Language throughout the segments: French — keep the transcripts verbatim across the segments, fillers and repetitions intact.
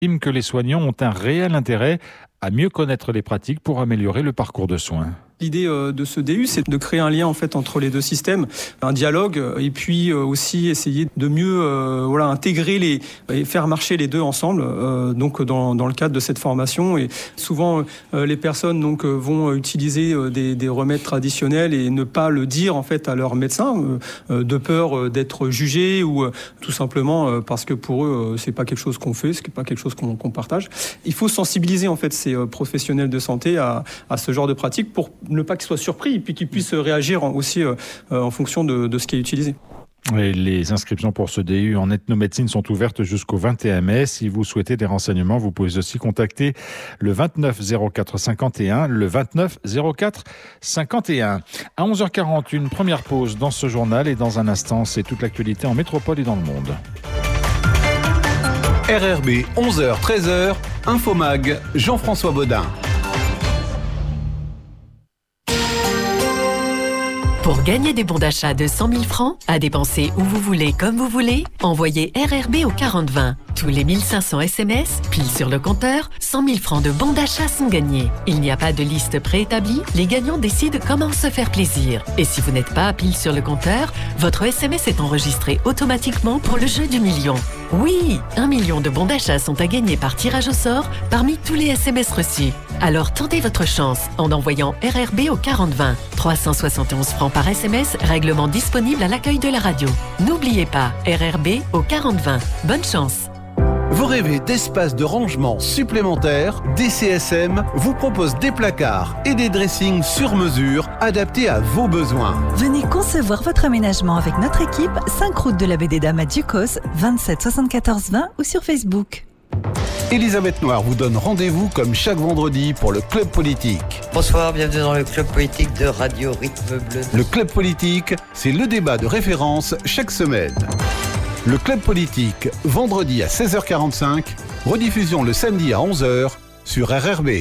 estime que les soignants ont un réel intérêt à mieux connaître les pratiques pour améliorer le parcours de soins. L'idée de ce D U, c'est de créer un lien en fait entre les deux systèmes, un dialogue, et puis aussi essayer de mieux euh, voilà intégrer les et faire marcher les deux ensemble. Euh, donc dans dans le cadre de cette formation, et souvent euh, les personnes donc vont utiliser des, des remèdes traditionnels et ne pas le dire en fait à leur médecin euh, de peur d'être jugé ou euh, tout simplement parce que pour eux c'est pas quelque chose qu'on fait, c'est pas quelque chose qu'on, qu'on partage. Il faut sensibiliser en fait ces professionnels de santé à à ce genre de pratiques pour ne pas qu'ils soient surpris et puis qu'ils puissent réagir aussi euh, en fonction de, de ce qui est utilisé. Et les inscriptions pour ce D U en ethnomédecine sont ouvertes jusqu'au vingt et un mai. Si vous souhaitez des renseignements, vous pouvez aussi contacter le vingt-neuf zéro quatre cinquante et un, le vingt-neuf zéro quatre cinquante et un. À onze heures quarante, une première pause dans ce journal et dans un instant, c'est toute l'actualité en métropole et dans le monde. R R B, onze heures treize heures, Infomag, Jean-François Baudin. Pour gagner des bons d'achat de cent mille francs, à dépenser où vous voulez, comme vous voulez, envoyez R R B au quarante vingt. Tous les mille cinq cents S M S, pile sur le compteur, cent mille francs de bons d'achat sont gagnés. Il n'y a pas de liste préétablie, les gagnants décident comment se faire plaisir. Et si vous n'êtes pas pile sur le compteur, votre S M S est enregistré automatiquement pour le jeu du million. Oui, un million de bons d'achat sont à gagner par tirage au sort parmi tous les S M S reçus. Alors tentez votre chance en envoyant R R B au quarante vingt. trois cent soixante et onze francs par S M S, règlement disponible à l'accueil de la radio. N'oubliez pas, R R B au quarante vingt. Bonne chance. Vous rêvez d'espace de rangement supplémentaires? D C S M vous propose des placards et des dressings sur mesure adaptés à vos besoins. Venez concevoir votre aménagement avec notre équipe, cinq route de la Baie des Dames à Ducos, vingt-sept soixante-quatorze vingt ou sur Facebook. Elisabeth Noir vous donne rendez-vous comme chaque vendredi pour le Club Politique. Bonsoir, bienvenue dans le Club Politique de Radio Rythme Bleu. Le Club Politique, c'est le débat de référence chaque semaine. Le Club Politique, vendredi à seize heures quarante-cinq, rediffusion le samedi à onze heures sur R R B.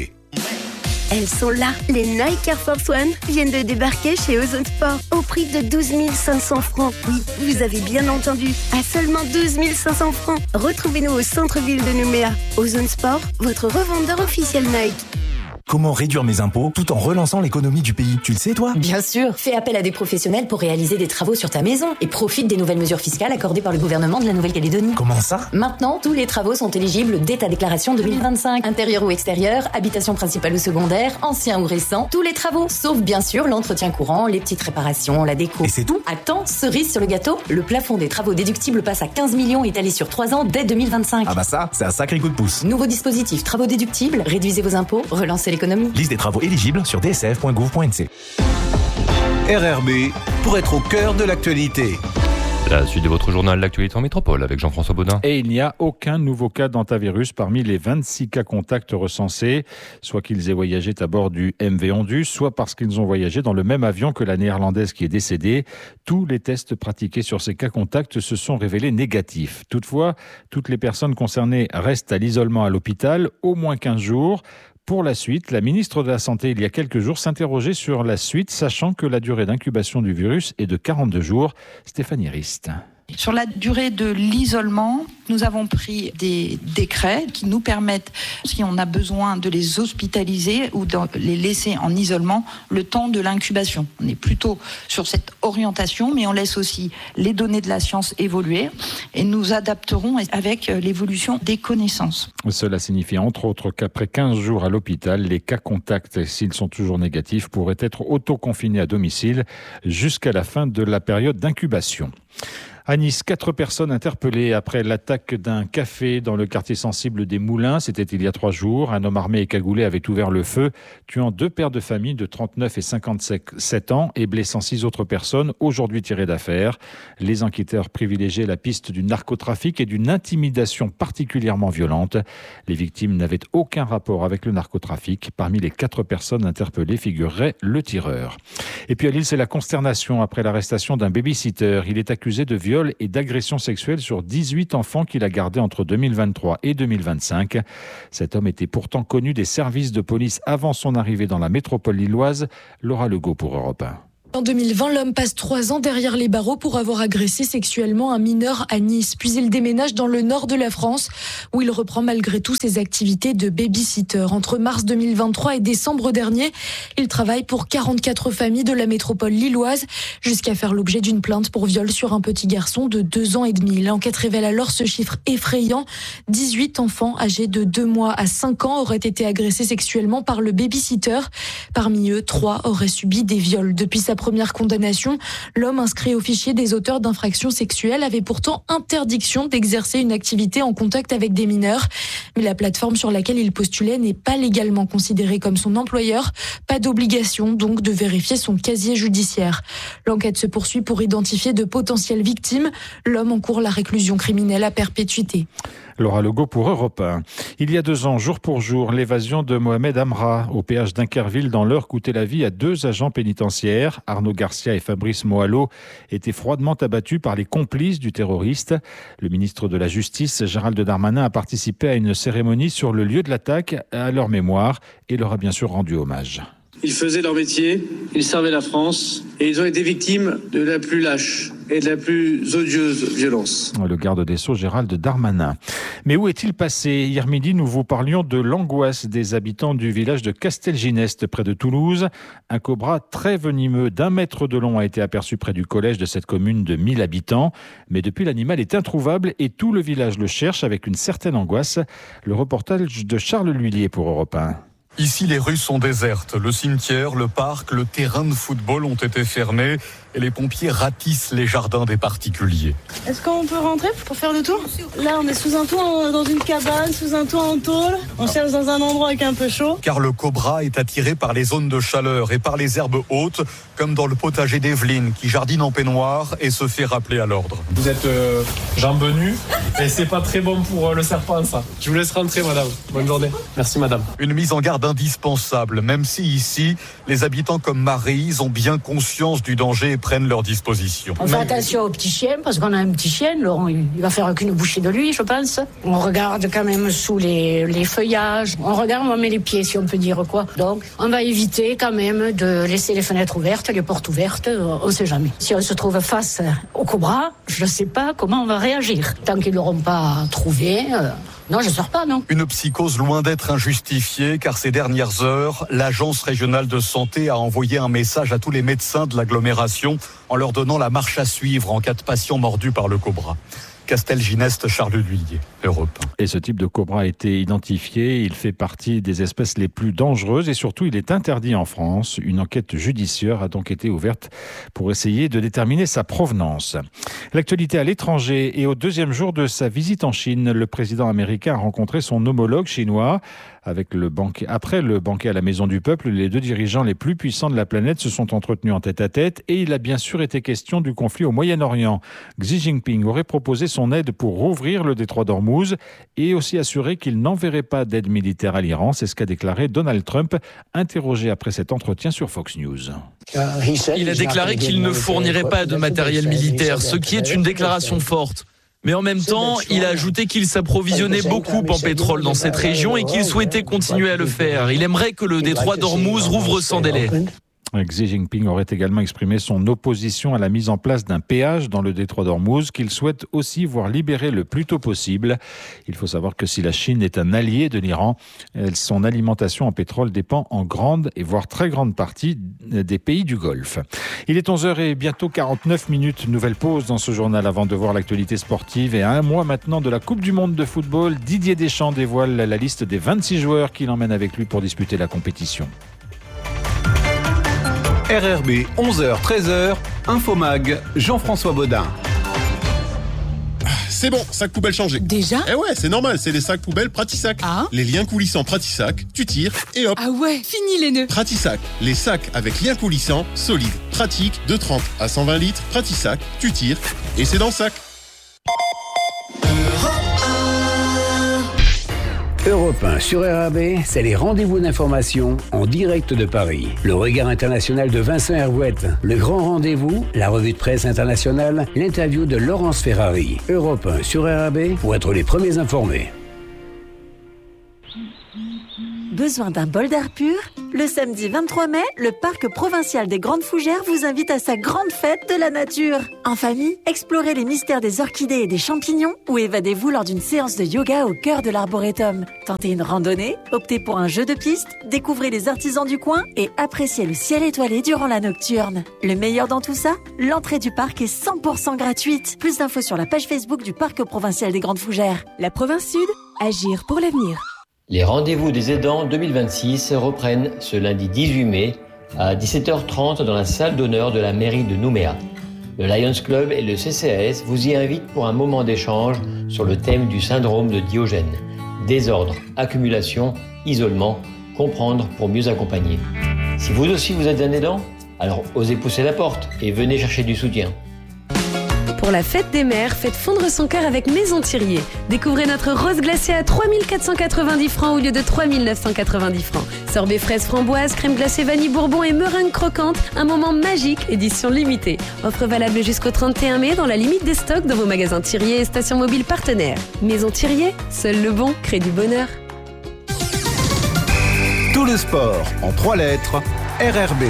Elles sont là, les Nike Air Force One viennent de débarquer chez Ozone Sport au prix de douze mille cinq cents francs. Oui, vous avez bien entendu, à seulement douze mille cinq cents francs. Retrouvez-nous au centre-ville de Nouméa. Ozone Sport, votre revendeur officiel Nike. Comment réduire mes impôts tout en relançant l'économie du pays? Tu le sais, toi? Bien sûr. Fais appel à des professionnels pour réaliser des travaux sur ta maison et profite des nouvelles mesures fiscales accordées par le gouvernement de la Nouvelle-Calédonie. Comment ça? Maintenant, tous les travaux sont éligibles dès ta déclaration deux mille vingt-cinq. Intérieur ou extérieur, habitation principale ou secondaire, ancien ou récent, tous les travaux, sauf bien sûr l'entretien courant, les petites réparations, la déco. Et c'est tout? Attends, cerise sur le gâteau, le plafond des travaux déductibles passe à quinze millions étalé sur trois ans dès deux mille vingt-cinq. Ah bah ça, c'est un sacré coup de pouce. Nouveau dispositif, travaux déductibles, réduisez vos impôts, relancez l'économie. Liste des travaux éligibles sur d s f point gouv point n c. R R B, pour être au cœur de l'actualité. La suite de votre journal L'actualité en métropole avec Jean-François Baudin. Et il n'y a aucun nouveau cas d'hantavirus parmi les vingt-six cas contacts recensés, soit qu'ils aient voyagé à bord du M V Ondus, soit parce qu'ils ont voyagé dans le même avion que la néerlandaise qui est décédée. Tous les tests pratiqués sur ces cas contacts se sont révélés négatifs. Toutefois, toutes les personnes concernées restent à l'isolement à l'hôpital au moins quinze jours. Pour la suite, la ministre de la Santé, il y a quelques jours, s'interrogeait sur la suite, sachant que la durée d'incubation du virus est de quarante-deux jours. Stéphanie Rist. Sur la durée de l'isolement, nous avons pris des décrets qui nous permettent, si on a besoin de les hospitaliser ou de les laisser en isolement, le temps de l'incubation. On est plutôt sur cette orientation, mais on laisse aussi les données de la science évoluer et nous adapterons avec l'évolution des connaissances. Cela signifie entre autres qu'après quinze jours à l'hôpital, les cas contacts, s'ils sont toujours négatifs, pourraient être autoconfinés à domicile jusqu'à la fin de la période d'incubation. À Nice, quatre personnes interpellées après l'attaque d'un café dans le quartier sensible des Moulins. C'était il y a trois jours. Un homme armé et cagoulé avait ouvert le feu, tuant deux pères de famille de trente-neuf et cinquante-sept ans et blessant six autres personnes, aujourd'hui tirées d'affaire. Les enquêteurs privilégiaient la piste du narcotrafic et d'une intimidation particulièrement violente. Les victimes n'avaient aucun rapport avec le narcotrafic. Parmi les quatre personnes interpellées figurerait le tireur. Et puis à Lille, c'est la consternation après l'arrestation d'un baby-sitter. Il est accusé de viol et d'agression sexuelle sur dix-huit enfants qu'il a gardés entre deux mille vingt-trois et deux mille vingt-cinq. Cet homme était pourtant connu des services de police avant son arrivée dans la métropole lilloise. Laura Legault pour Europe un. En deux mille vingt, l'homme passe trois ans derrière les barreaux pour avoir agressé sexuellement un mineur à Nice. Puis il déménage dans le nord de la France où il reprend malgré tout ses activités de baby-sitter. Entre mars deux mille vingt-trois et décembre dernier, il travaille pour quarante-quatre familles de la métropole lilloise jusqu'à faire l'objet d'une plainte pour viol sur un petit garçon de deux ans et demi. L'enquête révèle alors ce chiffre effrayant. dix-huit enfants âgés de deux mois à cinq ans auraient été agressés sexuellement par le baby-sitter. Parmi eux, trois auraient subi des viols. Depuis sa première condamnation, l'homme inscrit au fichier des auteurs d'infractions sexuelles avait pourtant interdiction d'exercer une activité en contact avec des mineurs. Mais la plateforme sur laquelle il postulait n'est pas légalement considérée comme son employeur. Pas d'obligation donc de vérifier son casier judiciaire. L'enquête se poursuit pour identifier de potentielles victimes. L'homme encourt la réclusion criminelle à perpétuité. Laura Legault pour Europe un. Il y a deux ans, jour pour jour, l'évasion de Mohamed Amra au péage d'Inkerville dans l'Eure coûtait la vie à deux agents pénitentiaires. Arnaud Garcia et Fabrice Mohallo étaient froidement abattus par les complices du terroriste. Le ministre de la Justice, Gérald Darmanin, a participé à une cérémonie sur le lieu de l'attaque à leur mémoire et leur a bien sûr rendu hommage. Ils faisaient leur métier, ils servaient la France et ils ont été victimes de la plus lâche et de la plus odieuse violence. Le garde des Sceaux, Gérald Darmanin. Mais où est-il passé ? Hier midi, nous vous parlions de l'angoisse des habitants du village de Castelginest, près de Toulouse. Un cobra très venimeux d'un mètre de long a été aperçu près du collège de cette commune de mille habitants. Mais depuis, l'animal est introuvable et tout le village le cherche avec une certaine angoisse. Le reportage de Charles Lhuillier pour Europe un. Ici, les rues sont désertes. Le cimetière, le parc, le terrain de football ont été fermés et les pompiers ratissent les jardins des particuliers. Est-ce qu'on peut rentrer pour faire le tour ? Là, on est sous un toit, dans une cabane, sous un toit en tôle. On cherche dans un endroit avec un peu chaud. Car le cobra est attiré par les zones de chaleur et par les herbes hautes, comme dans le potager d'Evelyne, qui jardine en peignoir et se fait rappeler à l'ordre. Vous êtes euh, jambes nues et c'est pas très bon pour euh, le serpent, ça. Je vous laisse rentrer, madame. Bonne journée. Merci, madame. Une mise en garde indispensable, même si ici, les habitants comme Maryse ont bien conscience du danger et prennent leurs dispositions. On fait attention au petit chien, parce qu'on a un petit chien, Laurent, il va faire qu'une bouchée de lui, je pense. On regarde quand même sous les, les feuillages, on regarde où on met les pieds, si on peut dire quoi. Donc, on va éviter quand même de laisser les fenêtres ouvertes, les portes ouvertes, on ne sait jamais. Si on se trouve face au cobra, je ne sais pas comment on va réagir. Tant qu'ils ne l'auront pas trouvé... Euh Non, je ne sors pas, non. Une psychose loin d'être injustifiée, car ces dernières heures, l'Agence régionale de santé a envoyé un message à tous les médecins de l'agglomération en leur donnant la marche à suivre en cas de patient mordu par le cobra. Castelginest, Charles Lhuillier, Europe. Et ce type de cobra a été identifié. Il fait partie des espèces les plus dangereuses et surtout, il est interdit en France. Une enquête judiciaire a donc été ouverte pour essayer de déterminer sa provenance. L'actualité à l'étranger et au deuxième jour de sa visite en Chine, le président américain a rencontré son homologue chinois. Avec le banquet, après le banquet à la Maison du Peuple, les deux dirigeants les plus puissants de la planète se sont entretenus en tête-à-tête et il a bien sûr été question du conflit au Moyen-Orient. Xi Jinping aurait proposé son aide pour rouvrir le détroit d'Ormuz et aussi assuré qu'il n'enverrait pas d'aide militaire à l'Iran. C'est ce qu'a déclaré Donald Trump, interrogé après cet entretien sur Fox News. Il a déclaré qu'il ne fournirait pas de matériel militaire, ce qui est une déclaration forte. Mais en même temps, il a ajouté qu'il s'approvisionnait beaucoup en pétrole dans cette région et qu'il souhaitait continuer à le faire. Il aimerait que le détroit d'Ormuz rouvre sans délai. Xi Jinping aurait également exprimé son opposition à la mise en place d'un péage dans le détroit d'Ormuz qu'il souhaite aussi voir libérer le plus tôt possible. Il faut savoir que si la Chine est un allié de l'Iran, son alimentation en pétrole dépend en grande et voire très grande partie des pays du Golfe. Il est onze heures et bientôt quarante-neuf minutes. Nouvelle pause dans ce journal avant de voir l'actualité sportive. Et à un mois maintenant de la Coupe du Monde de football, Didier Deschamps dévoile la liste des vingt-six joueurs qu'il emmène avec lui pour disputer la compétition. R R B, onze heures treize heures, Infomag, Jean-François Baudin. C'est bon, sac poubelle changé. Déjà ? Eh ouais, c'est normal, c'est les sacs poubelles Pratisac. Ah. Les liens coulissants Pratisac, tu tires et hop. Ah ouais, fini les nœuds. Pratisac, les sacs avec liens coulissants, solides, pratiques, de trente à cent vingt litres. Pratisac, tu tires et c'est dans le sac. Europe un sur R R B, c'est les rendez-vous d'information en direct de Paris. Le regard international de Vincent Hervouette, le grand rendez-vous, la revue de presse internationale, l'interview de Laurence Ferrari. Europe un sur R R B pour être les premiers informés. Besoin d'un bol d'air pur ? Le samedi vingt-trois mai, le parc provincial des Grandes Fougères vous invite à sa grande fête de la nature. En famille, explorez les mystères des orchidées et des champignons ou évadez-vous lors d'une séance de yoga au cœur de l'arboretum. Tentez une randonnée, optez pour un jeu de piste, découvrez les artisans du coin et appréciez le ciel étoilé durant la nocturne. Le meilleur dans tout ça, l'entrée du parc est cent pour cent gratuite. Plus d'infos sur la page Facebook du parc provincial des Grandes Fougères. La province Sud, agir pour l'avenir. Les rendez-vous des aidants deux mille vingt-six reprennent ce lundi dix-huit mai à dix-sept heures trente dans la salle d'honneur de la mairie de Nouméa. Le Lions Club et le C C A S vous y invitent pour un moment d'échange sur le thème du syndrome de Diogène. Désordre, accumulation, isolement, comprendre pour mieux accompagner. Si vous aussi vous êtes un aidant, alors osez pousser la porte et venez chercher du soutien. Pour la fête des mères, faites fondre son cœur avec Maison Thirier. Découvrez notre rose glacée à trois mille quatre cent quatre-vingt-dix francs au lieu de trois mille neuf cent quatre-vingt-dix francs. Sorbet fraise framboise, crème glacée vanille bourbon et meringue croquante. Un moment magique, édition limitée. Offre valable jusqu'au trente et un mai dans la limite des stocks dans vos magasins Thirier et stations mobiles partenaires. Maison Thirier, seul le bon crée du bonheur. Tout le sport en trois lettres, R R B.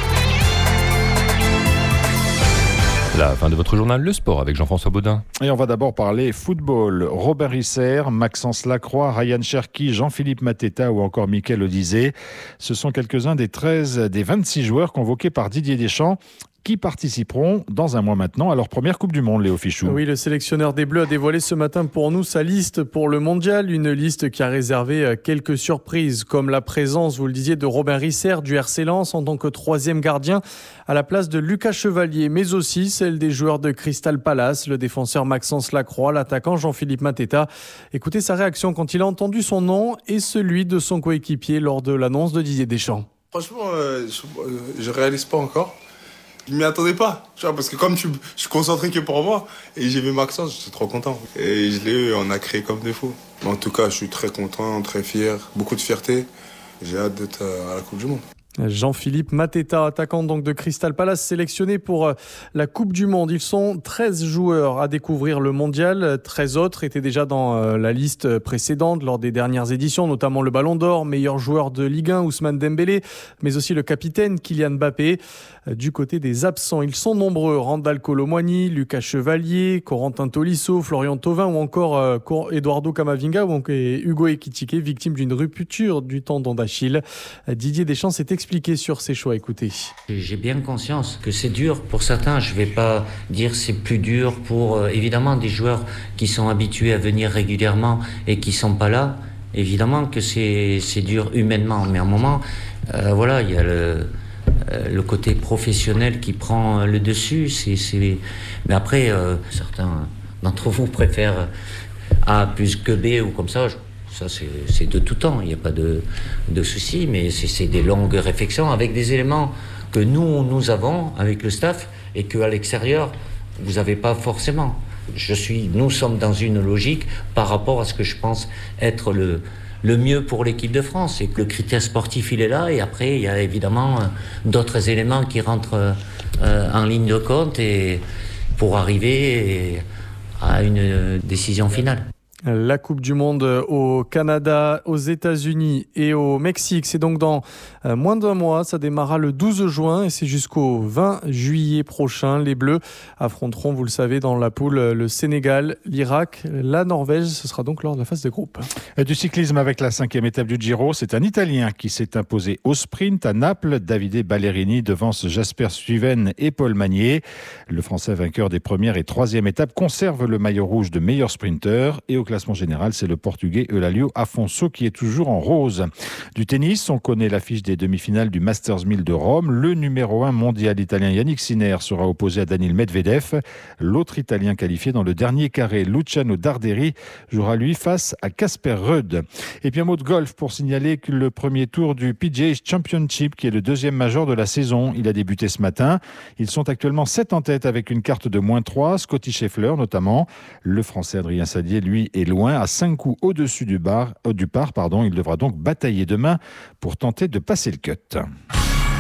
La fin de votre journal, le sport avec Jean-François Baudin. Et on va d'abord parler football. Robin Risser, Maxence Lacroix, Ryan Cherki, Jean-Philippe Mateta ou encore Mickaël Odizé. Ce sont quelques-uns des treize des vingt-six joueurs convoqués par Didier Deschamps qui participeront dans un mois maintenant à leur première Coupe du Monde, Léo Fichou. Oui, le sélectionneur des Bleus a dévoilé ce matin pour nous sa liste pour le Mondial. Une liste qui a réservé quelques surprises, comme la présence, vous le disiez, de Robin Risser du R C Lens en tant que troisième gardien à la place de Lucas Chevalier, mais aussi celle des joueurs de Crystal Palace, le défenseur Maxence Lacroix, l'attaquant Jean-Philippe Mateta. Écoutez sa réaction quand il a entendu son nom et celui de son coéquipier lors de l'annonce de Didier Deschamps. Franchement, euh, je ne réalise pas encore. Je m'y attendais pas, tu vois, parce que comme tu, je suis concentré que pour moi, et j'ai vu Maxence, j'étais trop content. Et je l'ai eu, on a créé comme défaut. Mais en tout cas, je suis très content, très fier, beaucoup de fierté. J'ai hâte d'être à la Coupe du Monde. Jean-Philippe Mateta, attaquant donc de Crystal Palace, sélectionné pour la Coupe du Monde. Ils sont treize joueurs à découvrir le mondial. treize autres étaient déjà dans la liste précédente lors des dernières éditions, notamment le Ballon d'Or, meilleur joueur de Ligue un, Ousmane Dembélé, mais aussi le capitaine Kylian Mbappé. Du côté des absents, ils sont nombreux. Randal Kolo Muani, Lucas Chevalier, Corentin Tolisso, Florian Thauvin ou encore Eduardo Camavinga ou Hugo Ekitike, victime d'une rupture du tendon d'Achille. Didier Deschamps s'est expliqué sur ses choix. Écoutez. J'ai bien conscience que c'est dur pour certains. Je ne vais pas dire c'est plus dur pour euh, évidemment des joueurs qui sont habitués à venir régulièrement et qui ne sont pas là. Évidemment que c'est, c'est dur humainement, mais à un moment, euh, voilà, il y a le, euh, le côté professionnel qui prend le dessus. C'est, c'est... Mais après, euh, certains d'entre vous préfèrent A plus que B ou comme ça. Je... Ça, c'est, c'est de tout temps, il n'y a pas de, de souci, mais c'est, c'est des longues réflexions avec des éléments que nous, nous avons avec le staff et qu'à l'extérieur, vous n'avez pas forcément. Je suis, nous sommes dans une logique par rapport à ce que je pense être le, le mieux pour l'équipe de France. Et que le critère sportif, il est là, et après, il y a évidemment d'autres éléments qui rentrent euh, en ligne de compte et pour arriver à une décision finale. La Coupe du Monde au Canada, aux États-Unis et au Mexique, c'est donc dans moins d'un mois. Ça démarrera le douze juin et c'est jusqu'au vingt juillet prochain. Les Bleus affronteront, vous le savez, dans la poule le Sénégal, l'Irak, la Norvège. Ce sera donc lors de la phase de groupe. Du cyclisme avec la cinquième étape du Giro, c'est un Italien qui s'est imposé au sprint à Naples. Davide Ballerini devance Jasper Stuyven et Paul Magnier. Le Français vainqueur des premières et troisième étapes conserve le maillot rouge de meilleur sprinter et au classement général, c'est le Portugais Eulálio Afonso qui est toujours en rose. Du tennis, on connaît l'affiche des demi-finales du Masters mille de Rome. Le numéro un mondial italien Yannick Sinner sera opposé à Daniil Medvedev. L'autre Italien qualifié dans le dernier carré, Luciano Darderi, jouera lui face à Casper Ruud. Et puis un mot de golf pour signaler que le premier tour du P G A Championship, qui est le deuxième major de la saison, il a débuté ce matin. Ils sont actuellement sept en tête avec une carte de moins trois, Scotty Scheffler notamment. Le Français Adrien Sadier, lui, est loin, à cinq coups au-dessus du, bar, euh, du par. Pardon. Il devra donc batailler demain pour tenter de passer le cut.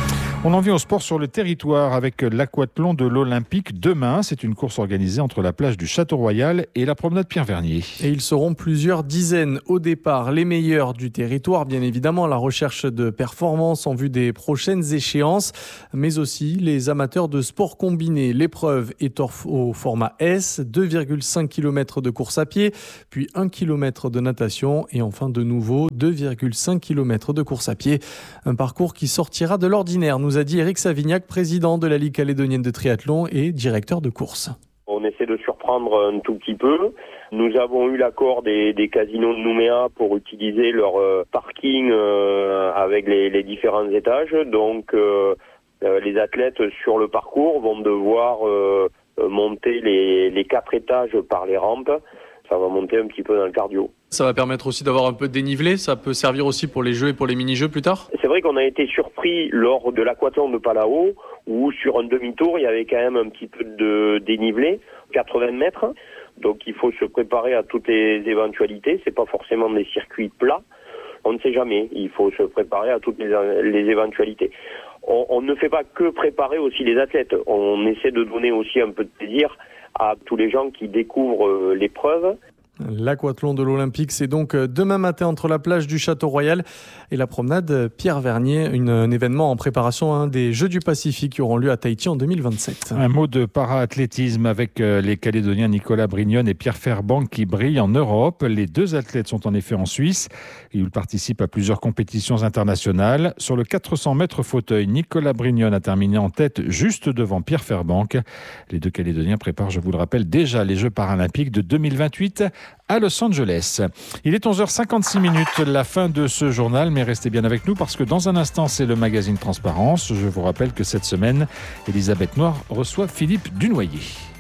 On en vient au sport sur le territoire avec l'aquathlon de l'Olympique demain. C'est une course organisée entre la plage du Château-Royal et la promenade Pierre-Vernier. Et ils seront plusieurs dizaines au départ, les meilleurs du territoire, bien évidemment, la recherche de performance en vue des prochaines échéances, mais aussi les amateurs de sport combiné. L'épreuve est au format S, deux virgule cinq kilomètres de course à pied, puis un kilomètre de natation et enfin de nouveau deux virgule cinq kilomètres de course à pied. Un parcours qui sortira de l'ordinaire, nous a dit Eric Savignac, président de la Ligue calédonienne de triathlon et directeur de course. On essaie de surprendre un tout petit peu. Nous avons eu l'accord des, des casinos de Nouméa pour utiliser leur euh, parking euh, avec les, les différents étages. Donc euh, euh, les athlètes sur le parcours vont devoir euh, monter les, les quatre étages par les rampes. Ça va monter un petit peu dans le cardio. Ça va permettre aussi d'avoir un peu de dénivelé. Ça peut servir aussi pour les jeux et pour les mini-jeux plus tard. C'est vrai qu'on a été surpris lors de l'aquathlon de Palao où sur un demi-tour, il y avait quand même un petit peu de dénivelé, quatre-vingts mètres. Donc il faut se préparer à toutes les éventualités. C'est pas forcément des circuits plats. On ne sait jamais. Il faut se préparer à toutes les, les éventualités. On, on ne fait pas que préparer aussi les athlètes. On essaie de donner aussi un peu de plaisir à tous les gens qui découvrent l'épreuve. L'aquathlon de l'Olympique, c'est donc demain matin entre la plage du Château-Royal et la promenade Pierre-Vernier, une, un événement en préparation hein, des Jeux du Pacifique qui auront lieu à Tahiti en deux mille vingt-sept. Un mot de para-athlétisme avec les Calédoniens Nicolas Brignone et Pierre Fairbank qui brillent en Europe. Les deux athlètes sont en effet en Suisse. Ils participent à plusieurs compétitions internationales. Sur le quatre cents mètres fauteuil, Nicolas Brignone a terminé en tête juste devant Pierre Fairbank. Les deux Calédoniens préparent, je vous le rappelle, déjà les Jeux paralympiques de deux mille vingt-huit à Los Angeles. Il est onze heures cinquante-six minutes, la fin de ce journal, mais restez bien avec nous parce que dans un instant, c'est le magazine Transparence. Je vous rappelle que cette semaine, Elisabeth Noir reçoit Philippe Dunoyer.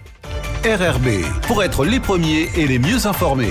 R R B, pour être les premiers et les mieux informés.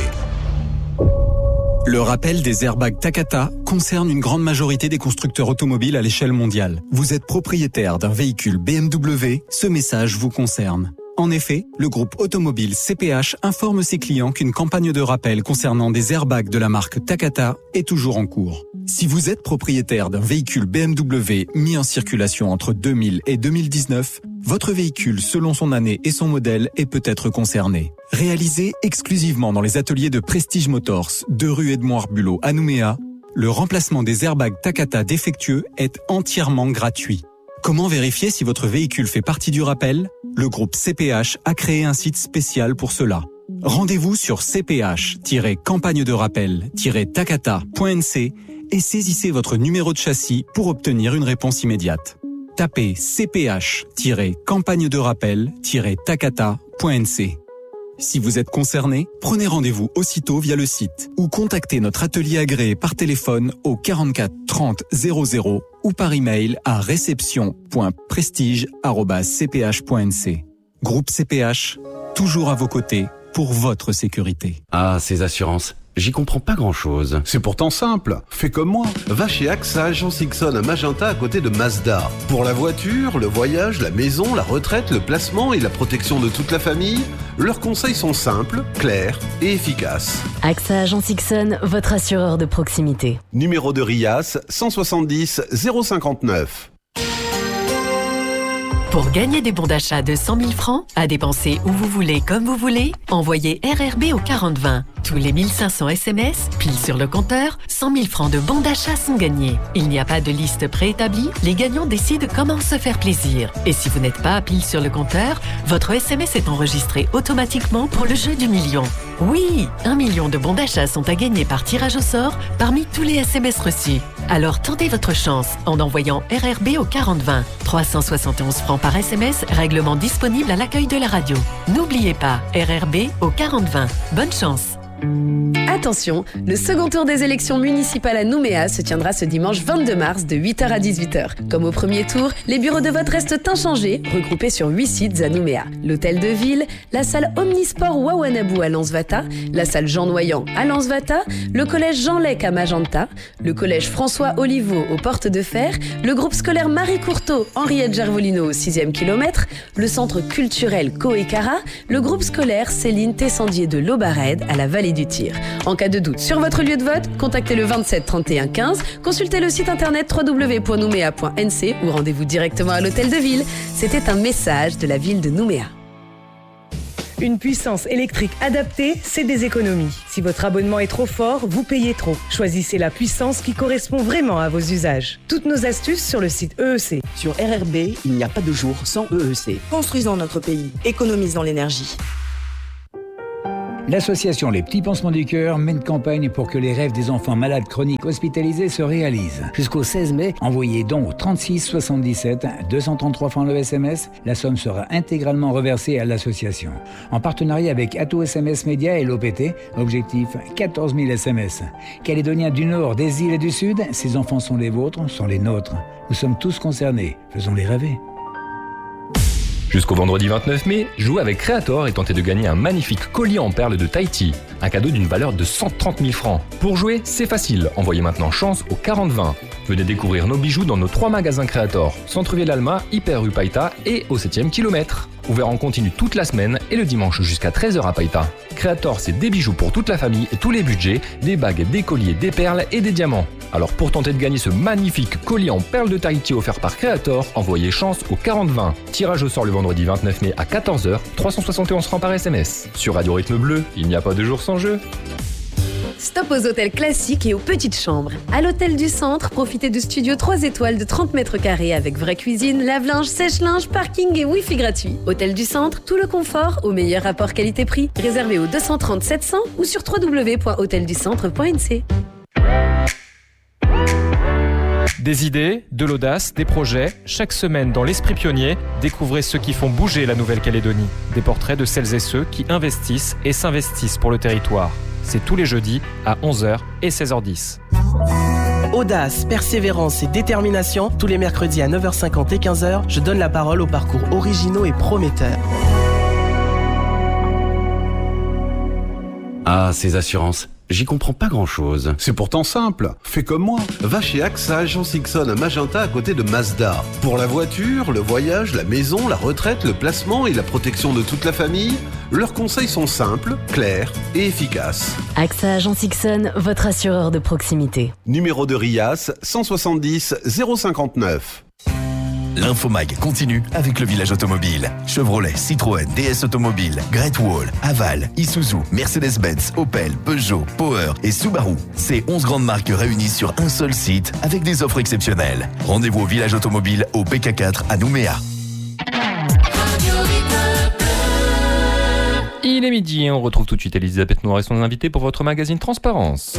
Le rappel des airbags Takata concerne une grande majorité des constructeurs automobiles à l'échelle mondiale. Vous êtes propriétaire d'un véhicule B M W, ce message vous concerne. En effet, le groupe automobile C P H informe ses clients qu'une campagne de rappel concernant des airbags de la marque Takata est toujours en cours. Si vous êtes propriétaire d'un véhicule B M W mis en circulation entre deux mille et deux mille dix-neuf, votre véhicule, selon son année et son modèle, est peut-être concerné. Réalisé exclusivement dans les ateliers de Prestige Motors, deux rue Edmond Arbulot à Nouméa, le remplacement des airbags Takata défectueux est entièrement gratuit. Comment vérifier si votre véhicule fait partie du rappel ? Le groupe C P H a créé un site spécial pour cela. Rendez-vous sur c p h tiret campagne de rappel tiret takata point n c et saisissez votre numéro de châssis pour obtenir une réponse immédiate. Tapez c p h tiret campagne de rappel tiret takata point n c. Si vous êtes concerné, prenez rendez-vous aussitôt via le site ou contactez notre atelier agréé par téléphone au quarante-quatre trente zéro zéro ou par email à réception point prestige arobase c p h point n c. Groupe C P H, toujours à vos côtés pour votre sécurité. Ah, ces assurances, j'y comprends pas grand-chose. C'est pourtant simple. Fais comme moi. Va chez A X A Agence Ixon à Magenta à côté de Mazda. Pour la voiture, le voyage, la maison, la retraite, le placement et la protection de toute la famille, leurs conseils sont simples, clairs et efficaces. A X A Agence Ixon, votre assureur de proximité. Numéro de R I A S cent soixante-dix zéro cinquante-neuf. Pour gagner des bons d'achat de cent mille francs, à dépenser où vous voulez, comme vous voulez, envoyez R R B au quarante vingt. Tous les mille cinq cents S M S, pile sur le compteur, cent mille francs de bons d'achat sont gagnés. Il n'y a pas de liste préétablie, les gagnants décident comment se faire plaisir. Et si vous n'êtes pas à pile sur le compteur, votre S M S est enregistré automatiquement pour le jeu du million. Oui, un million de bons d'achat sont à gagner par tirage au sort parmi tous les S M S reçus. Alors tentez votre chance en envoyant R R B au quarante vingt. trois cent soixante et onze francs par S M S, règlement disponible à l'accueil de la radio. N'oubliez pas, R R B au quarante vingt. Bonne chance. Attention, le second tour des élections municipales à Nouméa se tiendra ce dimanche vingt-deux mars de huit heures à dix-huit heures. Comme au premier tour, les bureaux de vote restent inchangés, regroupés sur huit sites à Nouméa. L'hôtel de ville, la salle Omnisport Wawanabou à Lansvata, la salle Jean Noyant à Lansvata, le collège Jean Lec à Magenta, le collège François Oliveau aux Portes de Fer, le groupe scolaire Marie Courteau Henriette Gervolino au sixième kilomètre, le centre culturel Coécara, le groupe scolaire Céline Tessandier de l'Aubarède à la Vallée pays du tir. En cas de doute sur votre lieu de vote, contactez le vingt-sept trente et un quinze, consultez le site internet w w w point nouméa point n c ou rendez-vous directement à l'hôtel de ville. C'était un message de la ville de Nouméa. Une puissance électrique adaptée, c'est des économies. Si votre abonnement est trop fort, vous payez trop. Choisissez la puissance qui correspond vraiment à vos usages. Toutes nos astuces sur le site E E C. Sur R R B, il n'y a pas de jour sans E E C. Construisons notre pays, économisons l'énergie. L'association Les Petits Pansements du Cœur mène campagne pour que les rêves des enfants malades chroniques hospitalisés se réalisent. Jusqu'au seize mai, envoyez don au trente-six soixante-dix-sept, deux cent trente-trois francs le S M S. La somme sera intégralement reversée à l'association. En partenariat avec Atout S M S Média et l'O P T, objectif quatorze mille S M S. Calédoniens du Nord, des îles et du Sud, ces enfants sont les vôtres, sont les nôtres. Nous sommes tous concernés, faisons-les rêver. Jusqu'au vendredi vingt-neuf mai, jouez avec Creator et tentez de gagner un magnifique collier en perles de Tahiti. Un cadeau d'une valeur de cent trente mille francs. Pour jouer, c'est facile. Envoyez maintenant chance au quarante vingt. Venez découvrir nos bijoux dans nos trois magasins Creator. Centre-Ville-Alma, Hyper rue Païta et au septième kilomètre. Ouvert en continu toute la semaine et le dimanche jusqu'à treize heures à Païta. Creator, c'est des bijoux pour toute la famille et tous les budgets, des bagues, des colliers, des perles et des diamants. Alors pour tenter de gagner ce magnifique collier en perles de Tahiti offert par Creator, envoyez chance au quarante vingt. Tirage au sort le vendredi vingt-neuf mai à quatorze heures, trois cent soixante et onze francs par S M S. Sur Radio Rythme Bleu, il n'y a pas de jour sans jeu. Stop aux hôtels classiques et aux petites chambres. À l'hôtel du Centre, profitez de studios trois étoiles de trente mètres carrés avec vraie cuisine, lave-linge, sèche-linge, parking et wifi gratuit. Hôtel du Centre, tout le confort au meilleur rapport qualité-prix. Réservé au deux cent trente sept cents ou sur w w w point hôtel du centre point n c. Des idées, de l'audace, des projets. Chaque semaine dans l'Esprit Pionnier, découvrez ceux qui font bouger la Nouvelle-Calédonie. Des portraits de celles et ceux qui investissent et s'investissent pour le territoire. C'est tous les jeudis à onze heures et seize heures dix. Audace, persévérance et détermination. Tous les mercredis à neuf heures cinquante et quinze heures, je donne la parole aux parcours originaux et prometteurs. Ah, ces assurances. J'y comprends pas grand-chose. C'est pourtant simple. Fais comme moi. Va chez AXA Agence Ixon à Magenta à côté de Mazda. Pour la voiture, le voyage, la maison, la retraite, le placement et la protection de toute la famille, leurs conseils sont simples, clairs et efficaces. AXA Agence Ixon, votre assureur de proximité. Numéro de RIAS cent soixante-dix zéro cinquante-neuf. L'Infomag continue avec le village automobile. Chevrolet, Citroën, D S Automobile, Great Wall, Aval, Isuzu, Mercedes-Benz, Opel, Peugeot, Power et Subaru. Ces onze grandes marques réunies sur un seul site avec des offres exceptionnelles. Rendez-vous au village automobile au P K quatre à Nouméa. Il est midi et on retrouve tout de suite Elisabeth Noir et son invité pour votre magazine Transparence.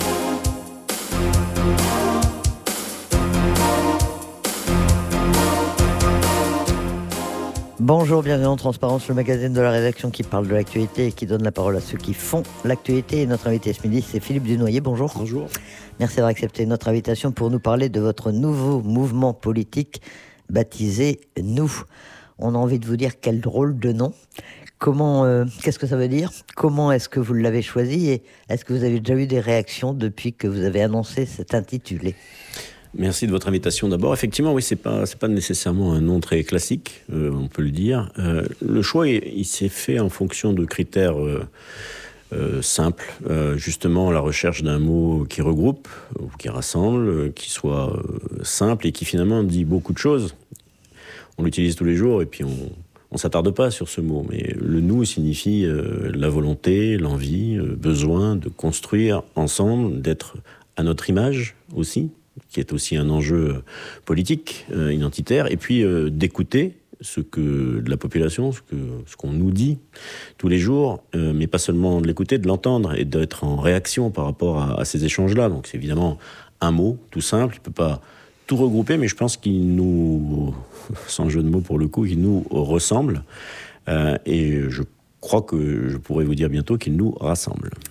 Bonjour, bienvenue en Transparence, le magazine de la rédaction qui parle de l'actualité et qui donne la parole à ceux qui font l'actualité. Et notre invité ce midi, c'est Philippe Dunoyer. Bonjour. Bonjour. Merci d'avoir accepté notre invitation pour nous parler de votre nouveau mouvement politique baptisé Nous. On a envie de vous dire quel drôle de nom. Comment, euh, qu'est-ce que ça veut dire ? Comment est-ce que vous l'avez choisi ? Et est-ce que vous avez déjà eu des réactions depuis que vous avez annoncé cet intitulé ? Merci de votre invitation d'abord. Effectivement, oui, c'est pas c'est pas nécessairement un nom très classique, euh, on peut le dire. Euh, le choix, il, il s'est fait en fonction de critères euh, euh, simples, euh, justement la recherche d'un mot qui regroupe, ou qui rassemble, euh, qui soit euh, simple et qui finalement dit beaucoup de choses. On l'utilise tous les jours et puis on on s'attarde pas sur ce mot. Mais le nous signifie euh, la volonté, l'envie, le besoin de construire ensemble, d'être à notre image aussi, qui est aussi un enjeu politique, euh, identitaire, et puis euh, d'écouter ce que de la population, ce que ce qu'on nous dit tous les jours, euh, mais pas seulement de l'écouter, de l'entendre et d'être en réaction par rapport à, à ces échanges-là. Donc c'est évidemment un mot tout simple, il peut pas tout regrouper, mais je pense qu'il nous, sans jeu de mots pour le coup, il nous ressemble, euh, et je Je crois que je pourrais vous dire bientôt qu'il nous rassemble.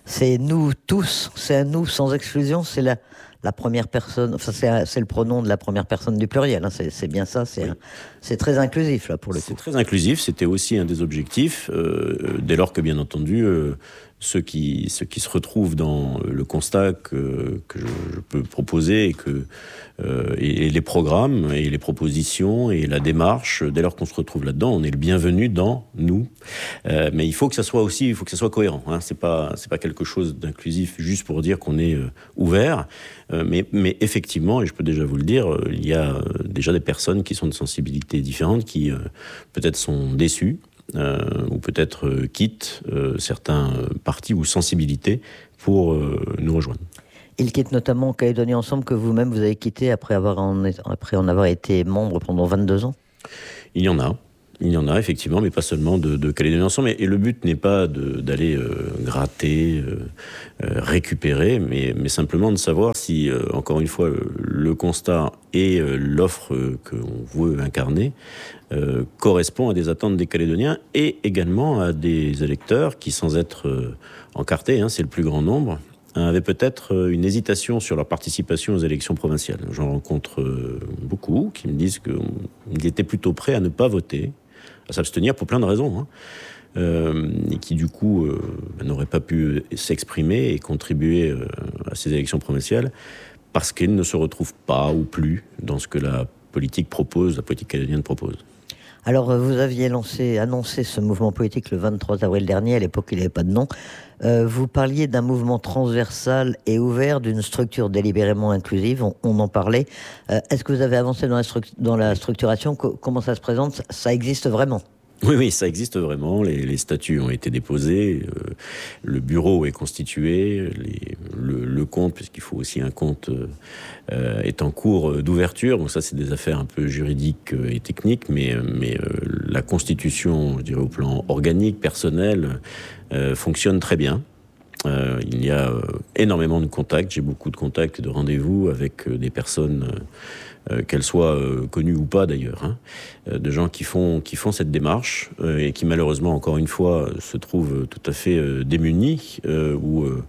c'est nous tous, c'est un nous sans exclusion, c'est la, la première personne, enfin c'est, c'est le pronom de la première personne du pluriel, hein, c'est, c'est bien ça, c'est, oui. un, c'est très inclusif là pour le c'est coup. C'est très inclusif, c'était aussi un des objectifs, euh, dès lors que bien entendu, euh, ceux, qui, ceux qui se retrouvent dans le constat que, que je, je peux proposer et, que, euh, et, et les programmes et les propositions et la démarche, dès lors qu'on se retrouve là-dedans, on est le bienvenu dans nous. Euh, mais il faut que ça soit aussi, il faut que ça soit cohérent. Hein. C'est pas, c'est pas quelque chose d'inclusif juste pour dire qu'on est euh, ouvert. Euh, mais, mais effectivement, et je peux déjà vous le dire, euh, il y a euh, déjà des personnes qui sont de sensibilités différentes, qui euh, peut-être sont déçues. Euh, ou peut-être euh, quittent euh, certains euh, partis ou sensibilités pour euh, nous rejoindre. Ils quittent notamment Calédonie Ensemble, que vous-même vous avez quitté après, avoir en, après en avoir été membre pendant vingt-deux ans. Il y en a. Il y en a effectivement, mais pas seulement de, de Calédonie Ensemble. Et, et le but n'est pas de, d'aller euh, gratter, euh, euh, récupérer, mais, mais simplement de savoir si, euh, encore une fois, le constat et euh, l'offre euh, qu'on veut incarner euh, correspond à des attentes des Calédoniens et également à des électeurs qui, sans être euh, encartés, hein, c'est le plus grand nombre, avaient peut-être une hésitation sur leur participation aux élections provinciales. J'en rencontre euh, beaucoup qui me disent qu'ils étaient plutôt prêts à ne pas voter, à s'abstenir pour plein de raisons, hein, euh, et qui du coup euh, n'auraient pas pu s'exprimer et contribuer euh, à ces élections provinciales parce qu'ils ne se retrouvent pas ou plus dans ce que la politique propose, la politique calédonienne propose. Alors, vous aviez lancé, annoncé ce mouvement politique le vingt-trois avril dernier, à l'époque il n'y avait pas de nom. Euh, vous parliez d'un mouvement transversal et ouvert, d'une structure délibérément inclusive, on, on en parlait. Euh, est-ce que vous avez avancé dans la, stru- dans la structuration ? Co- Comment ça se présente ? ça, ça existe vraiment ? Oui, oui, ça existe vraiment. Les, les statuts ont été déposés, euh, le bureau est constitué, les, le, le compte, puisqu'il faut aussi un compte, euh, est en cours d'ouverture. Donc ça, c'est des affaires un peu juridiques et techniques, mais, mais euh, la constitution, je dirais au plan organique, personnel, euh, fonctionne très bien. Euh, il y a euh, énormément de contacts, j'ai beaucoup de contacts, de rendez-vous avec euh, des personnes... Euh, Euh, qu'elles soient euh, connues ou pas d'ailleurs, hein, euh, de gens qui font, qui font cette démarche euh, et qui malheureusement, encore une fois, se trouvent tout à fait euh, démunis euh, ou euh,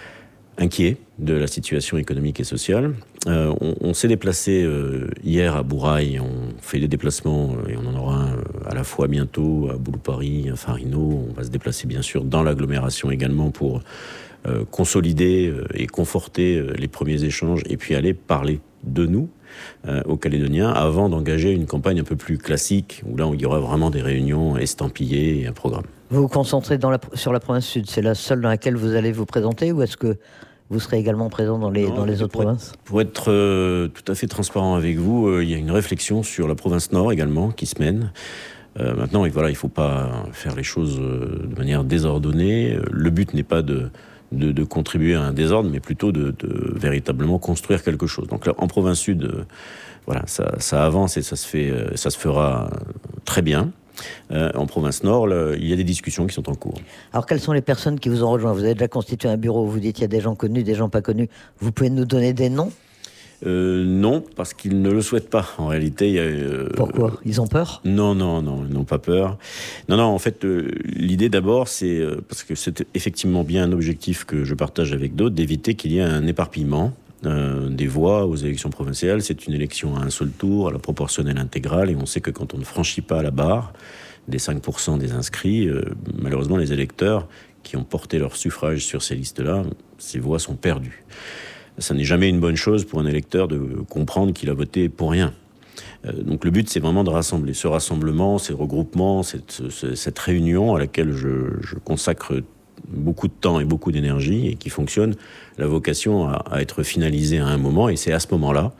inquiets de la situation économique et sociale. Euh, on, on s'est déplacé euh, hier à Bourail, on fait des déplacements euh, et on en aura un euh, à la fois bientôt à Boulou-Paris, à Farino. On va se déplacer bien sûr dans l'agglomération également pour euh, consolider euh, et conforter euh, les premiers échanges et puis aller parler de nous euh, aux Calédoniens avant d'engager une campagne un peu plus classique où là où il y aura vraiment des réunions estampillées et un programme. Vous vous concentrez dans la, sur la province sud, c'est la seule dans laquelle vous allez vous présenter ou est-ce que vous serez également présent dans les, non, dans les autres pour provinces ? être, Pour être euh, tout à fait transparent avec vous, euh, il y a une réflexion sur la province nord également qui se mène. Euh, maintenant, et voilà, il ne faut pas faire les choses euh, de manière désordonnée. Le but n'est pas de De, de contribuer à un désordre, mais plutôt de, de véritablement construire quelque chose. Donc là, en province sud, euh, voilà, ça, ça avance et ça se fait, euh, ça se fera très bien. Euh, en province nord, là, il y a des discussions qui sont en cours. Alors, quelles sont les personnes qui vous ont rejoint ? Vous avez déjà constitué un bureau, vous dites qu'il y a des gens connus, des gens pas connus. Vous pouvez nous donner des noms ? Euh, non, parce qu'ils ne le souhaitent pas. En réalité, il y a, euh, pourquoi ? Ils ont peur ? Non, non, non, ils n'ont pas peur. Non, non, en fait, euh, l'idée d'abord, c'est, euh, parce que c'est effectivement bien un objectif que je partage avec d'autres, d'éviter qu'il y ait un éparpillement euh, des voix aux élections provinciales. C'est une élection à un seul tour, à la proportionnelle intégrale, et on sait que quand on ne franchit pas la barre des cinq pour cent des inscrits, euh, malheureusement, les électeurs qui ont porté leur suffrage sur ces listes-là, ces voix sont perdues. Ça n'est jamais une bonne chose pour un électeur de comprendre qu'il a voté pour rien. Euh, donc le but, c'est vraiment de rassembler. Ce rassemblement, ces regroupements, cette, cette réunion à laquelle je, je consacre beaucoup de temps et beaucoup d'énergie et qui fonctionne, la vocation à, à être finalisée à un moment. Et c'est à ce moment-là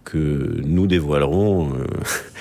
que nous dévoilerons euh,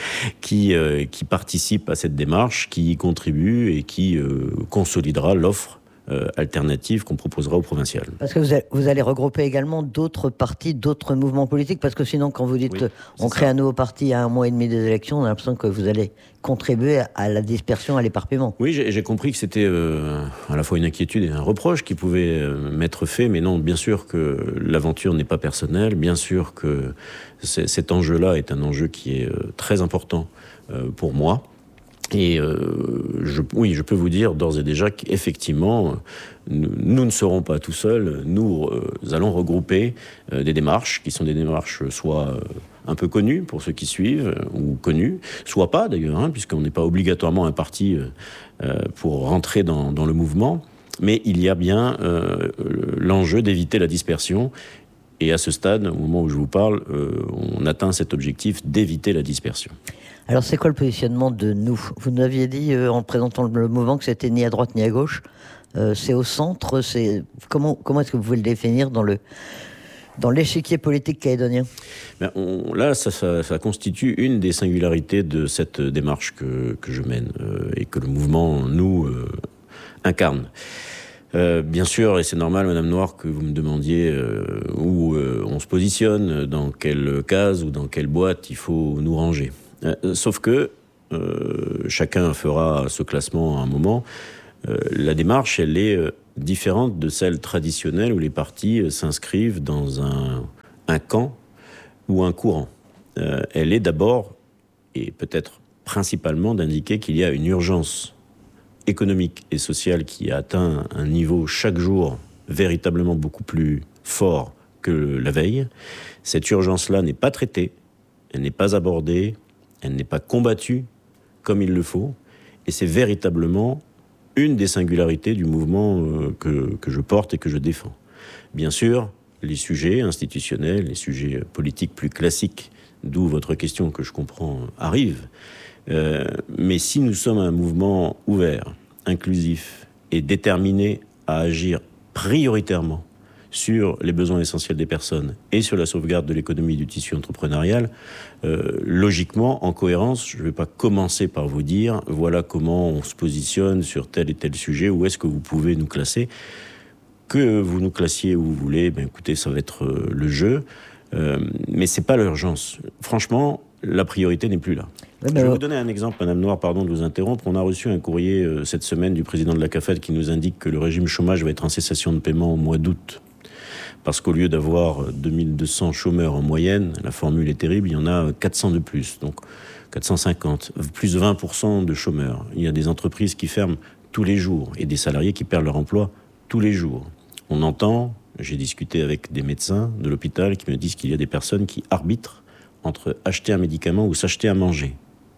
qui, euh, qui participe à cette démarche, qui y contribue et qui euh, consolidera l'offre Euh, alternative qu'on proposera aux provinciales. Parce que vous allez, vous allez regrouper également d'autres partis, d'autres mouvements politiques, parce que sinon, quand vous dites oui, euh, on crée ça. Un nouveau parti à un mois et demi des élections, on a l'impression que vous allez contribuer à la dispersion, à l'éparpillement. Oui, j'ai, j'ai compris que c'était euh, à la fois une inquiétude et un reproche qui pouvait euh, m'être fait, mais non, bien sûr que l'aventure n'est pas personnelle, bien sûr que cet enjeu-là est un enjeu qui est euh, très important euh, pour moi. Et euh, je, oui, je peux vous dire d'ores et déjà qu'effectivement, nous, nous ne serons pas tout seuls. Nous euh, allons regrouper euh, des démarches qui sont des démarches soit euh, un peu connues pour ceux qui suivent, euh, ou connues, soit pas d'ailleurs, hein, puisqu'on n'est pas obligatoirement un parti euh, euh, pour rentrer dans, dans le mouvement. Mais il y a bien euh, l'enjeu d'éviter la dispersion. Et à ce stade, au moment où je vous parle, euh, on atteint cet objectif d'éviter la dispersion. Alors, c'est quoi le positionnement de nous ? Vous nous aviez dit, euh, en présentant le mouvement, que c'était ni à droite ni à gauche. Euh, c'est au centre. C'est... Comment, comment est-ce que vous pouvez le définir dans, le, dans l'échiquier politique calédonien ? Ben, on, Là, ça, ça, ça constitue une des singularités de cette démarche que, que je mène euh, et que le mouvement, nous, euh, incarne. Euh, bien sûr, et c'est normal, Madame Noire, que vous me demandiez euh, où euh, on se positionne, dans quelle case ou dans quelle boîte il faut nous ranger. Euh, sauf que euh, chacun fera ce classement à un moment. Euh, la démarche, elle est euh, différente de celle traditionnelle où les partis euh, s'inscrivent dans un, un camp ou un courant. Euh, elle est d'abord, et peut-être principalement, d'indiquer qu'il y a une urgence économique et sociale qui a atteint un niveau chaque jour véritablement beaucoup plus fort que la veille. Cette urgence-là n'est pas traitée, elle n'est pas abordée, elle n'est pas combattue comme il le faut, et c'est véritablement une des singularités du mouvement euh, que, que je porte et que je défends. Bien sûr, les sujets institutionnels, les sujets politiques plus classiques, d'où votre question que je comprends arrive, euh, mais si nous sommes un mouvement ouvert, inclusif et déterminé à agir prioritairement sur les besoins essentiels des personnes et sur la sauvegarde de l'économie du tissu entrepreneurial, euh, logiquement, en cohérence, je ne vais pas commencer par vous dire voilà comment on se positionne sur tel et tel sujet, où est-ce que vous pouvez nous classer. Que vous nous classiez où vous voulez, ben écoutez, ça va être euh, le jeu, euh, mais c'est pas l'urgence. Franchement, la priorité n'est plus là. Je vais vous donner un exemple, Madame Noire, pardon de vous interrompre. On a reçu un courrier euh, cette semaine du président de la CAFED qui nous indique que le régime chômage va être en cessation de paiement au mois d'août. Parce qu'au lieu d'avoir deux mille deux cents chômeurs en moyenne, la formule est terrible, il y en a quatre cents de plus, donc quatre cent cinquante, plus de vingt pour cent de chômeurs. Il y a des entreprises qui ferment tous les jours et des salariés qui perdent leur emploi tous les jours. On entend, j'ai discuté avec des médecins de l'hôpital qui me disent qu'il y a des personnes qui arbitrent entre acheter un médicament ou s'acheter à manger.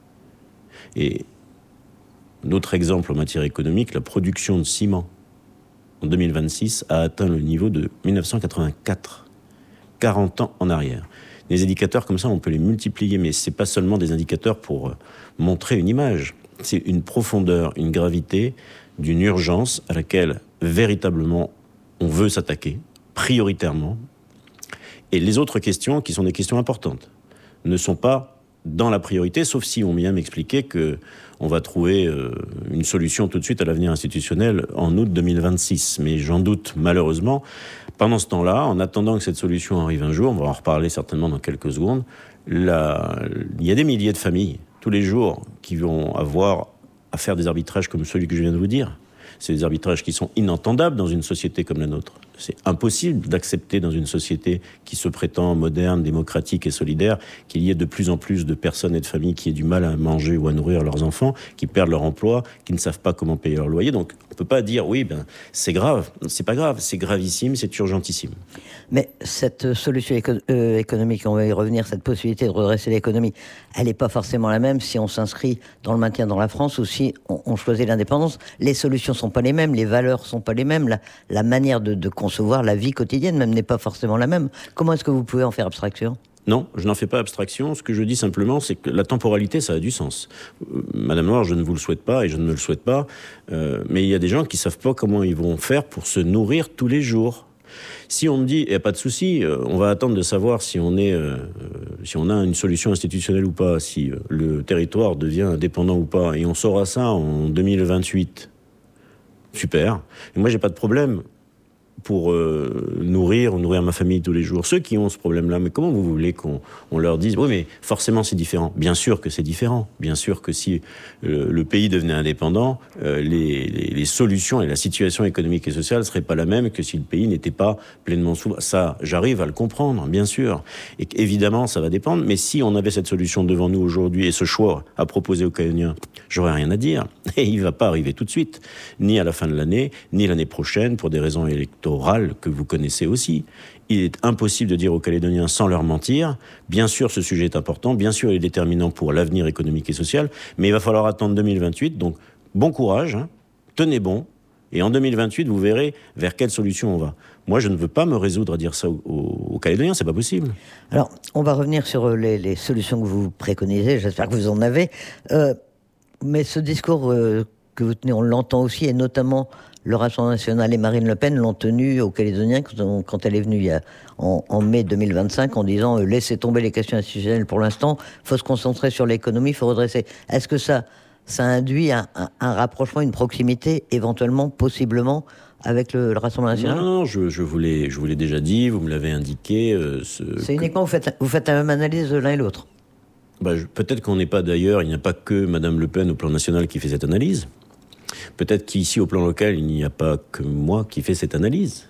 Et d'autres exemples en matière économique, la production de ciment en deux mille vingt-six a atteint le niveau de mille neuf cent quatre-vingt-quatre, quarante ans en arrière. Des indicateurs comme ça, on peut les multiplier, mais ce n'est pas seulement des indicateurs pour montrer une image. C'est une profondeur, une gravité d'une urgence à laquelle véritablement on veut s'attaquer, prioritairement. Et les autres questions, qui sont des questions importantes, ne sont pas dans la priorité, sauf si on vient m'expliquer qu'on va trouver euh, une solution tout de suite à l'avenir institutionnel en août deux mille vingt-six. Mais j'en doute malheureusement. Pendant ce temps-là, en attendant que cette solution arrive un jour, on va en reparler certainement dans quelques secondes, la... il y a des milliers de familles, tous les jours, qui vont avoir à faire des arbitrages comme celui que je viens de vous dire. C'est des arbitrages qui sont inentendables dans une société comme la nôtre. C'est impossible d'accepter dans une société qui se prétend moderne, démocratique et solidaire qu'il y ait de plus en plus de personnes et de familles qui aient du mal à manger ou à nourrir leurs enfants, qui perdent leur emploi, qui ne savent pas comment payer leur loyer. Donc on ne peut pas dire oui, ben, c'est grave. C'est pas grave, c'est gravissime, c'est urgentissime. Mais cette solution éco- euh, économique, on va y revenir, cette possibilité de redresser l'économie, elle n'est pas forcément la même si on s'inscrit dans le maintien dans la France ou si on, on choisit l'indépendance. Les solutions sont pas les mêmes, les valeurs sont pas les mêmes, la, la manière de, de concevoir la vie quotidienne même n'est pas forcément la même. Comment est-ce que vous pouvez en faire abstraction ? Non, je n'en fais pas abstraction. Ce que je dis simplement, c'est que la temporalité, ça a du sens. Euh, Madame Noire, je ne vous le souhaite pas et je ne me le souhaite pas, euh, mais il y a des gens qui ne savent pas comment ils vont faire pour se nourrir tous les jours. Si on me dit, il n'y a pas de souci, euh, on va attendre de savoir si on, est, euh, si on a une solution institutionnelle ou pas, si euh, le territoire devient indépendant ou pas, et on saura ça en deux mille vingt-huit. Super. Et moi, j'ai pas de problème pour euh, nourrir, nourrir ma famille tous les jours. Ceux qui ont ce problème-là, mais comment vous voulez qu'on on leur dise « Oui, mais forcément, c'est différent ». Bien sûr que c'est différent. Bien sûr que si euh, le pays devenait indépendant, euh, les, les, les solutions et la situation économique et sociale ne seraient pas la même que si le pays n'était pas pleinement souverain. Ça, j'arrive à le comprendre, bien sûr. Et évidemment, ça va dépendre. Mais si on avait cette solution devant nous aujourd'hui et ce choix à proposer aux Calédoniens, j'aurais rien à dire. Et il ne va pas arriver tout de suite, ni à la fin de l'année, ni l'année prochaine, pour des raisons électorales que vous connaissez aussi. Il est impossible de dire aux Calédoniens sans leur mentir. Bien sûr, ce sujet est important. Bien sûr, il est déterminant pour l'avenir économique et social. Mais il va falloir attendre deux mille vingt-huit. Donc, bon courage, hein, tenez bon. Et en deux mille vingt-huit, vous verrez vers quelle solution on va. Moi, je ne veux pas me résoudre à dire ça aux, aux Calédoniens. C'est pas possible. Alors, on va revenir sur les, les solutions que vous préconisez. J'espère que vous en avez. Euh, mais ce discours euh, que vous tenez, on l'entend aussi, et notamment le Rassemblement national et Marine Le Pen l'ont tenu aux Calédoniens quand, quand elle est venue il y a, en, en mai deux mille vingt-cinq en disant euh, « laissez tomber les questions institutionnelles pour l'instant, il faut se concentrer sur l'économie, il faut redresser ». Est-ce que ça, ça induit un, un, un rapprochement, une proximité, éventuellement, possiblement, avec le, le Rassemblement national ? Non, non, je, je, vous l'ai, je vous l'ai déjà dit, vous me l'avez indiqué. Euh, ce, C'est uniquement, que... vous, faites, vous faites la même analyse de l'un et l'autre. Bah, je, peut-être qu'on n'est pas d'ailleurs, il n'y a pas que Madame Le Pen au plan national qui fait cette analyse. Peut-être qu'ici, au plan local, il n'y a pas que moi qui fais cette analyse.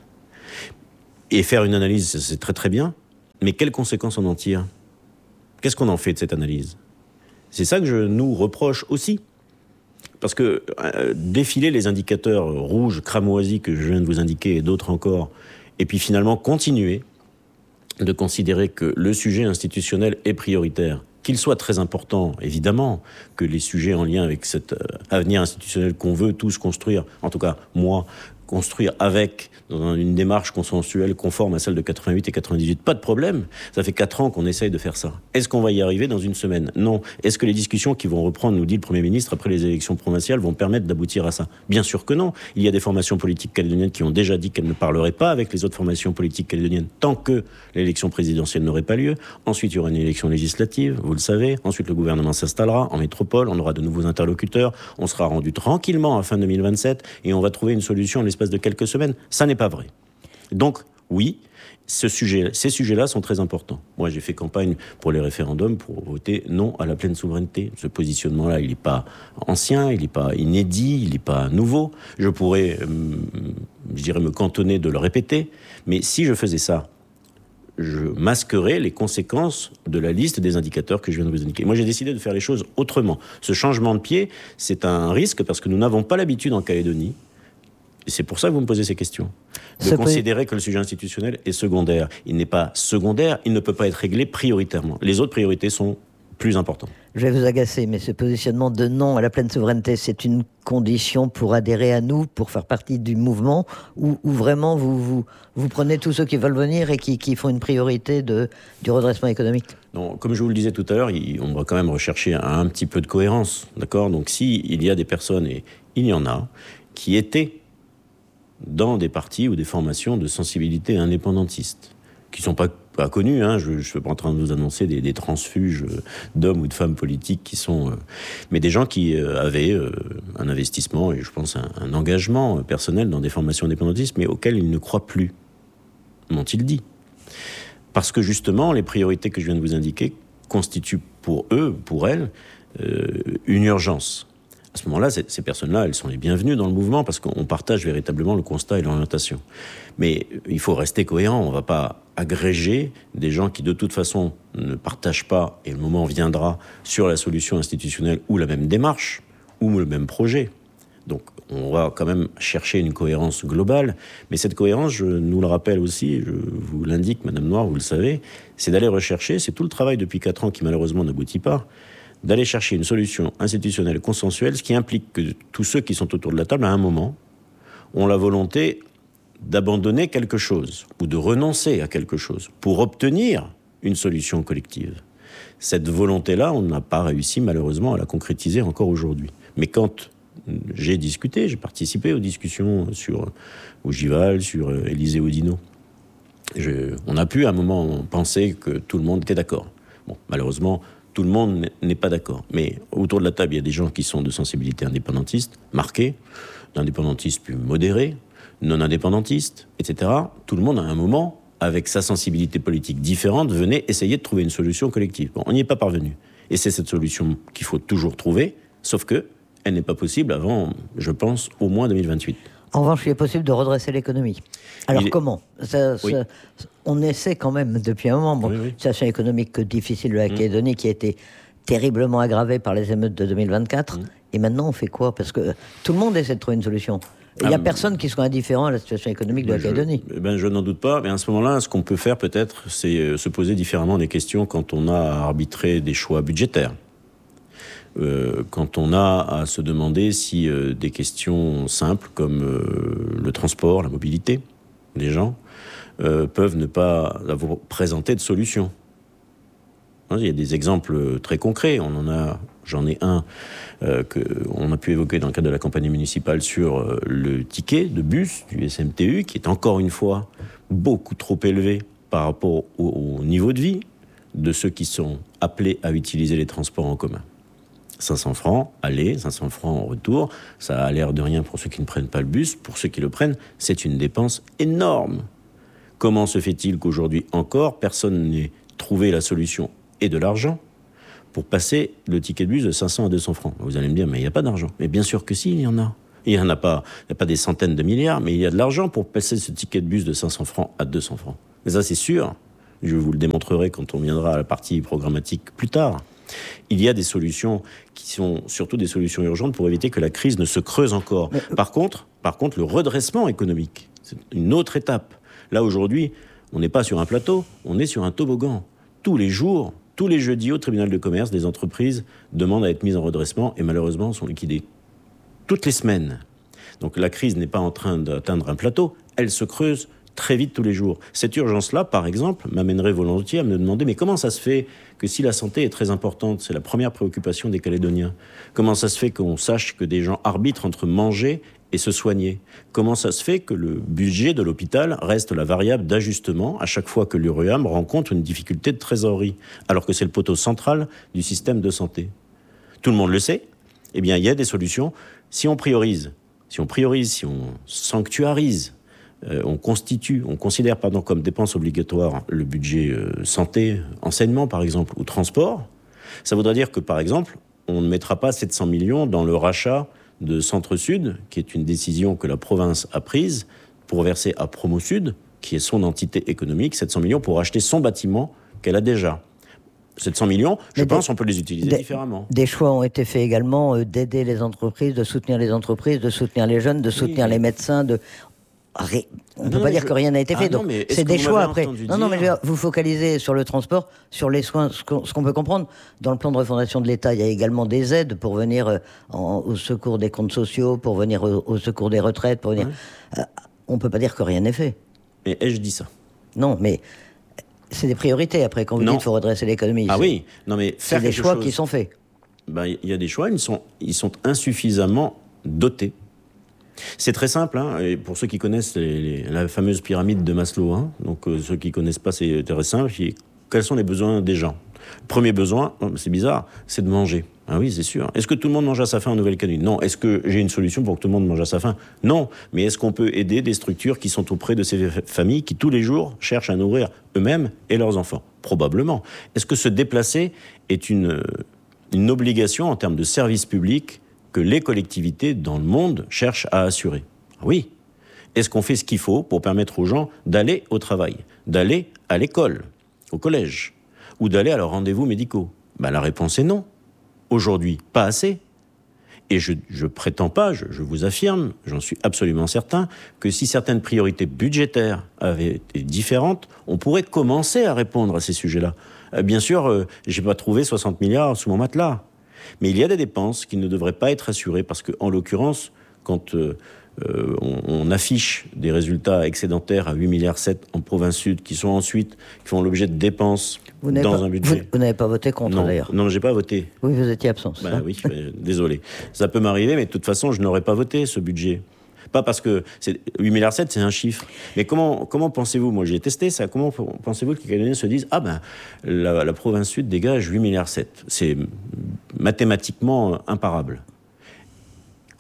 Et faire une analyse, c'est très très bien. Mais quelles conséquences on en tire ? Qu'est-ce qu'on en fait de cette analyse ? C'est ça que je nous reproche aussi. Parce que euh, défiler les indicateurs rouges, cramoisis que je viens de vous indiquer et d'autres encore, et puis finalement continuer de considérer que le sujet institutionnel est prioritaire, qu'il soit très important, évidemment, que les sujets en lien avec cet euh, avenir institutionnel qu'on veut tous construire, en tout cas moi, construire avec, dans une démarche consensuelle conforme à celle de quatre-vingt-huit et quatre-vingt-dix-huit, pas de problème. Ça fait quatre ans qu'on essaye de faire ça. Est-ce qu'on va y arriver dans une semaine ? Non. Est-ce que les discussions qui vont reprendre, nous dit le Premier ministre, après les élections provinciales, vont permettre d'aboutir à ça ? Bien sûr que non. Il y a des formations politiques calédoniennes qui ont déjà dit qu'elles ne parleraient pas avec les autres formations politiques calédoniennes tant que l'élection présidentielle n'aurait pas lieu. Ensuite, il y aura une élection législative, vous le savez. Ensuite, le gouvernement s'installera en métropole, on aura de nouveaux interlocuteurs, on sera rendu tranquillement à fin deux mille vingt-sept et on va trouver une solution en l'espace de quelques semaines. Ça n'est pas vrai. Donc, oui, ce sujet, ces sujets-là sont très importants. Moi, j'ai fait campagne pour les référendums pour voter non à la pleine souveraineté. Ce positionnement-là, il n'est pas ancien, il n'est pas inédit, il n'est pas nouveau. Je pourrais, euh, je dirais, me cantonner de le répéter. Mais si je faisais ça, je masquerais les conséquences de la liste des indicateurs que je viens de vous indiquer. Moi, j'ai décidé de faire les choses autrement. Ce changement de pied, c'est un risque parce que nous n'avons pas l'habitude en Calédonie. Et c'est pour ça que vous me posez ces questions. De ça considérer peut... que le sujet institutionnel est secondaire. Il n'est pas secondaire, il ne peut pas être réglé prioritairement. Les autres priorités sont plus importantes. Je vais vous agacer, mais ce positionnement de non à la pleine souveraineté, c'est une condition pour adhérer à nous, pour faire partie du mouvement, ou, ou vraiment vous, vous, vous prenez tous ceux qui veulent venir et qui, qui font une priorité de, du redressement économique ? Non, comme je vous le disais tout à l'heure, on va quand même rechercher un, un petit peu de cohérence, d'accord ? Donc s'il y a des personnes, et il y en a, qui étaient dans des partis ou des formations de sensibilité indépendantiste, qui ne sont pas, pas connus, hein, je ne suis pas en train de vous annoncer des, des transfuges d'hommes ou de femmes politiques qui sont... Euh, mais des gens qui euh, avaient euh, un investissement et je pense un, un engagement personnel dans des formations indépendantistes, mais auxquelles ils ne croient plus, m'ont-ils dit. Parce que justement, les priorités que je viens de vous indiquer constituent pour eux, pour elles, euh, une urgence. À ce moment-là, ces personnes-là, elles sont les bienvenues dans le mouvement parce qu'on partage véritablement le constat et l'orientation. Mais il faut rester cohérent. On ne va pas agréger des gens qui, de toute façon, ne partagent pas, et le moment viendra, sur la solution institutionnelle ou la même démarche, ou le même projet. Donc, on va quand même chercher une cohérence globale. Mais cette cohérence, je nous le rappelle aussi, je vous l'indique, Madame Noire, vous le savez, c'est d'aller rechercher, c'est tout le travail depuis quatre ans qui malheureusement n'aboutit pas, d'aller chercher une solution institutionnelle consensuelle, ce qui implique que tous ceux qui sont autour de la table, à un moment, ont la volonté d'abandonner quelque chose ou de renoncer à quelque chose pour obtenir une solution collective. Cette volonté-là, on n'a pas réussi malheureusement à la concrétiser encore aujourd'hui. Mais quand j'ai discuté, j'ai participé aux discussions sur Ogival, sur Élisée Oudinot, je, on a pu à un moment penser que tout le monde était d'accord. Bon, malheureusement, tout le monde n'est pas d'accord. Mais autour de la table, il y a des gens qui sont de sensibilité indépendantiste, marquée, d'indépendantistes plus modérés, non indépendantistes, et cetera. Tout le monde, à un moment, avec sa sensibilité politique différente, venait essayer de trouver une solution collective. Bon, on n'y est pas parvenu. Et c'est cette solution qu'il faut toujours trouver, sauf que elle n'est pas possible avant, je pense, au moins deux mille vingt-huit. En revanche, il est possible de redresser l'économie. Alors il comment ça, oui. ça, on essaie quand même depuis un moment. Bon, oui, oui. Situation économique difficile de la Calédonie mmh. qui a été terriblement aggravée par les émeutes de deux mille vingt-quatre. Mmh. Et maintenant, on fait quoi? Parce que tout le monde essaie de trouver une solution. Il n'y a ah, personne qui soit indifférent à la situation économique de la Calédonie. Je, ben, je n'en doute pas, mais à ce moment-là, ce qu'on peut faire peut-être, c'est se poser différemment des questions quand on a à arbitrer des choix budgétaires. Euh, quand on a à se demander si euh, des questions simples comme euh, le transport, la mobilité des gens euh, peuvent ne pas avoir présenté de solution. Hein, il y a des exemples très concrets. On en a, j'en ai un euh, qu'on a pu évoquer dans le cadre de la campagne municipale sur euh, le ticket de bus du S M T U, qui est encore une fois beaucoup trop élevé par rapport au, au niveau de vie de ceux qui sont appelés à utiliser les transports en commun. cinq cents francs aller, cinq cents francs en retour, ça a l'air de rien pour ceux qui ne prennent pas le bus. Pour ceux qui le prennent, c'est une dépense énorme. Comment se fait-il qu'aujourd'hui encore, personne n'ait trouvé la solution et de l'argent pour passer le ticket de bus de cinq cents à deux cents francs? Vous allez me dire, mais il n'y a pas d'argent. Mais bien sûr que si, il y en a. Il n'y en a pas, il n'y a pas des centaines de milliards, mais il y a de l'argent pour passer ce ticket de bus de cinq cents francs à deux cents francs. Mais ça, c'est sûr. Je vous le démontrerai quand on viendra à la partie programmatique plus tard. Il y a des solutions qui sont surtout des solutions urgentes pour éviter que la crise ne se creuse encore. Par contre, par contre, le redressement économique, c'est une autre étape. Là, aujourd'hui, on n'est pas sur un plateau, on est sur un toboggan. Tous les jours, tous les jeudis, au tribunal de commerce, des entreprises demandent à être mises en redressement et malheureusement sont liquidées. Toutes les semaines. Donc la crise n'est pas en train d'atteindre un plateau, elle se creuse très vite tous les jours. Cette urgence-là, par exemple, m'amènerait volontiers à me demander, mais comment ça se fait que si la santé est très importante, c'est la première préoccupation des Calédoniens, comment ça se fait qu'on sache que des gens arbitrent entre manger et se soigner? Comment ça se fait que le budget de l'hôpital reste la variable d'ajustement à chaque fois que l'U R U A M rencontre une difficulté de trésorerie, alors que c'est le poteau central du système de santé? Tout le monde le sait. Eh bien, il y a des solutions. Si on priorise, si on priorise, si on sanctuarise, Euh, on constitue, on considère pardon, comme dépense obligatoire le budget euh, santé, enseignement par exemple, ou transport, ça voudrait dire que par exemple, on ne mettra pas sept cents millions dans le rachat de Centre Sud, qui est une décision que la province a prise pour verser à Promo Sud, qui est son entité économique, sept cents millions pour acheter son bâtiment qu'elle a déjà. sept cents millions, je Mais pense qu'on peut les utiliser des, différemment. Des choix ont été faits également euh, d'aider les entreprises, de soutenir les entreprises, de soutenir les jeunes, de soutenir oui. les médecins, de... On ne peut non, pas dire je... que rien n'a été fait. Ah, donc non, c'est des choix après. Non, dire... non, mais vous focalisez sur le transport, sur les soins. Ce qu'on, ce qu'on peut comprendre, dans le plan de refondation de l'État, il y a également des aides pour venir en, au secours des comptes sociaux, pour venir au, au secours des retraites, pour venir. Ouais. Euh, on ne peut pas dire que rien n'est fait. Mais ai-je dit ça? Non, mais c'est des priorités après. Quand vous non. dites qu'il faut redresser l'économie, ah c'est, oui, non mais faire c'est des choix chose... qui sont faits. Ben, il y a des choix, ils sont, ils sont insuffisamment dotés. C'est très simple, hein, et pour ceux qui connaissent les, les, la fameuse pyramide de Maslow, hein, donc euh, ceux qui ne connaissent pas, c'est très simple. Quels sont les besoins des gens? Le premier besoin, c'est bizarre, c'est de manger. Ah oui, c'est sûr. Est-ce que tout le monde mange à sa faim en Nouvelle-Calédonie? Non. Est-ce que j'ai une solution pour que tout le monde mange à sa faim? Non. Mais est-ce qu'on peut aider des structures qui sont auprès de ces familles qui, tous les jours, cherchent à nourrir eux-mêmes et leurs enfants? Probablement. Est-ce que se déplacer est une, une obligation en termes de service public que les collectivités dans le monde cherchent à assurer? Oui. Est-ce qu'on fait ce qu'il faut pour permettre aux gens d'aller au travail, d'aller à l'école, au collège, ou d'aller à leurs rendez-vous médicaux? Ben, la réponse est non. Aujourd'hui, pas assez. Et je ne prétends pas, je, je vous affirme, j'en suis absolument certain, que si certaines priorités budgétaires avaient été différentes, on pourrait commencer à répondre à ces sujets-là. Euh, bien sûr, euh, je n'ai pas trouvé soixante milliards sous mon matelas. Mais il y a des dépenses qui ne devraient pas être assurées parce qu'en l'occurrence, quand euh, euh, on, on affiche des résultats excédentaires à huit virgule sept milliards en province sud, qui sont ensuite, qui font l'objet de dépenses vous dans pas, un budget. Vous, vous n'avez pas voté contre non, d'ailleurs? Non, j'ai pas voté. Oui, vous étiez absent. Ben, oui, désolé. Ça peut m'arriver, mais de toute façon, je n'aurais pas voté ce budget. Pas parce que c'est, huit virgule sept milliards, c'est un chiffre. Mais comment, comment pensez-vous, moi j'ai testé ça, comment pensez-vous que les Calédoniens se disent « Ah ben, la, la province sud dégage huit virgule sept milliards ». C'est mathématiquement imparable.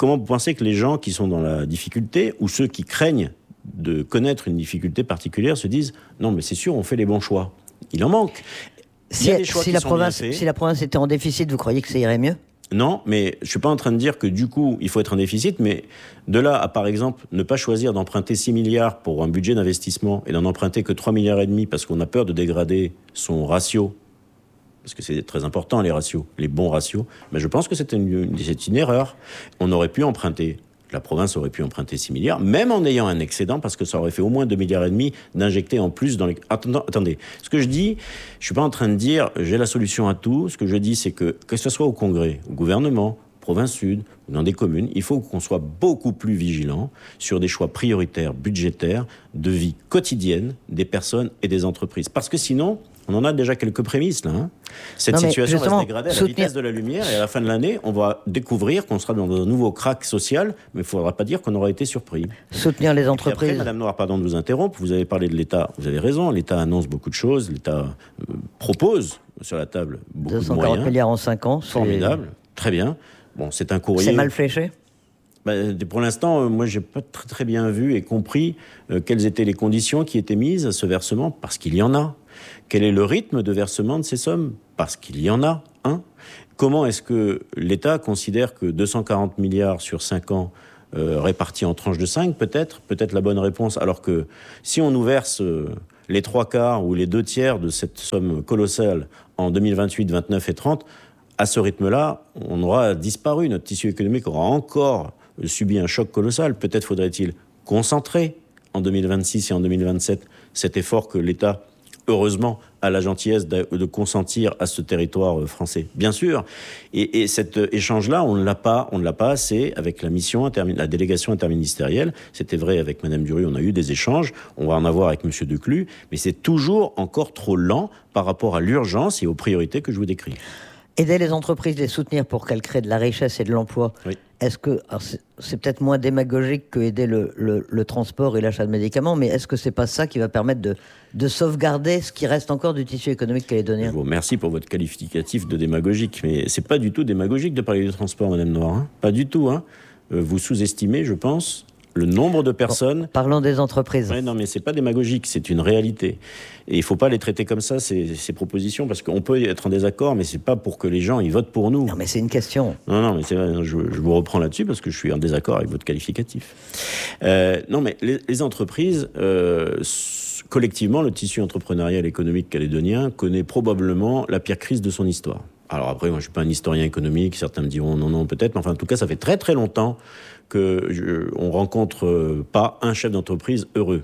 comment vous pensez que les gens qui sont dans la difficulté, ou ceux qui craignent de connaître une difficulté particulière, se disent « Non, mais c'est sûr, on fait les bons choix ». Il en manque. Si, si, la province, si la province était en déficit, vous croyez que ça irait mieux ? Non, mais je ne suis pas en train de dire que du coup, il faut être en déficit, mais de là à, par exemple, ne pas choisir d'emprunter six milliards pour un budget d'investissement et d'en emprunter que trois milliards et demi parce qu'on a peur de dégrader son ratio, parce que c'est très important les ratios, les bons ratios, mais je pense que c'est une, une, c'est une erreur. On aurait pu emprunter, la province aurait pu emprunter six milliards, même en ayant un excédent, parce que ça aurait fait au moins deux milliards et demi d'injecter en plus dans les... Attendez, attendez, ce que je dis, je suis pas en train de dire j'ai la solution à tout. Ce que je dis, c'est que, que ce soit au Congrès, au gouvernement, province sud, ou dans des communes, il faut qu'on soit beaucoup plus vigilant sur des choix prioritaires, budgétaires, de vie quotidienne des personnes et des entreprises. Parce que sinon, on en a déjà quelques prémices, là. Hein. Cette non, situation va se dégrader à la soutenir... vitesse de la lumière, et à la fin de l'année, on va découvrir qu'on sera dans un nouveau crack social, mais il ne faudra pas dire qu'on aura été surpris. Soutenir les entreprises. Après, Madame Noire, pardon de vous interrompre, vous avez parlé de l'État, vous avez raison, l'État annonce beaucoup de choses, l'État euh, propose sur la table beaucoup deux cent quarante de moyens. milliards en cinq ans. C'est... Formidable, très bien. Bon, c'est un courrier... C'est mal fléché ? Ben, pour l'instant, euh, moi, j'ai pas très, très bien vu et compris euh, quelles étaient les conditions qui étaient mises à ce versement, parce qu'il y en a. Quel est le rythme de versement de ces sommes ? Parce qu'il y en a un. Comment est-ce que l'État considère que deux cent quarante milliards sur cinq ans euh, répartis en tranches de cinq, peut-être, peut-être la bonne réponse, alors que si on nous verse euh, les trois quarts ou les deux tiers de cette somme colossale en deux mille vingt-huit, vingt-neuf et trente, à ce rythme-là, on aura disparu, notre tissu économique aura encore subi un choc colossal. Peut-être faudrait-il concentrer en deux mille vingt-six et en deux mille vingt-sept cet effort que l'État, heureusement, a la gentillesse de, de consentir à ce territoire français. Bien sûr. Et, et cet échange-là, on ne l'a pas, on ne l'a pas assez avec la mission, intermi- la délégation interministérielle. C'était vrai avec Madame Duruy, on a eu des échanges. On va en avoir avec Monsieur Declus. Mais c'est toujours encore trop lent par rapport à l'urgence et aux priorités que je vous décris. Aider les entreprises, les soutenir pour qu'elles créent de la richesse et de l'emploi. Oui. Est-ce que c'est, c'est peut-être moins démagogique que aider le, le, le transport et l'achat de médicaments, mais est-ce que c'est pas ça qui va permettre de, de sauvegarder ce qui reste encore du tissu économique calédonien ? Je vous remercie pour votre qualificatif de démagogique, mais c'est pas du tout démagogique de parler du transport, Madame Noire. Hein. Pas du tout. Hein. Euh, vous sous-estimez, je pense, le nombre de personnes... Bon, parlons des entreprises. Ouais, non, mais c'est pas démagogique, c'est une réalité. Et il faut pas les traiter comme ça, ces, ces propositions, parce qu'on peut être en désaccord, mais c'est pas pour que les gens ils votent pour nous. Non, mais c'est une question. Non, non, mais c'est, je, je vous reprends là-dessus, parce que je suis en désaccord avec votre qualificatif. Euh, non, mais les, les entreprises, euh, collectivement, le tissu entrepreneurial économique calédonien connaît probablement la pire crise de son histoire. Alors après, moi, je suis pas un historien économique, certains me diront non, non, peut-être, mais enfin, en tout cas, ça fait très, très longtemps que je, on rencontre pas un chef d'entreprise heureux.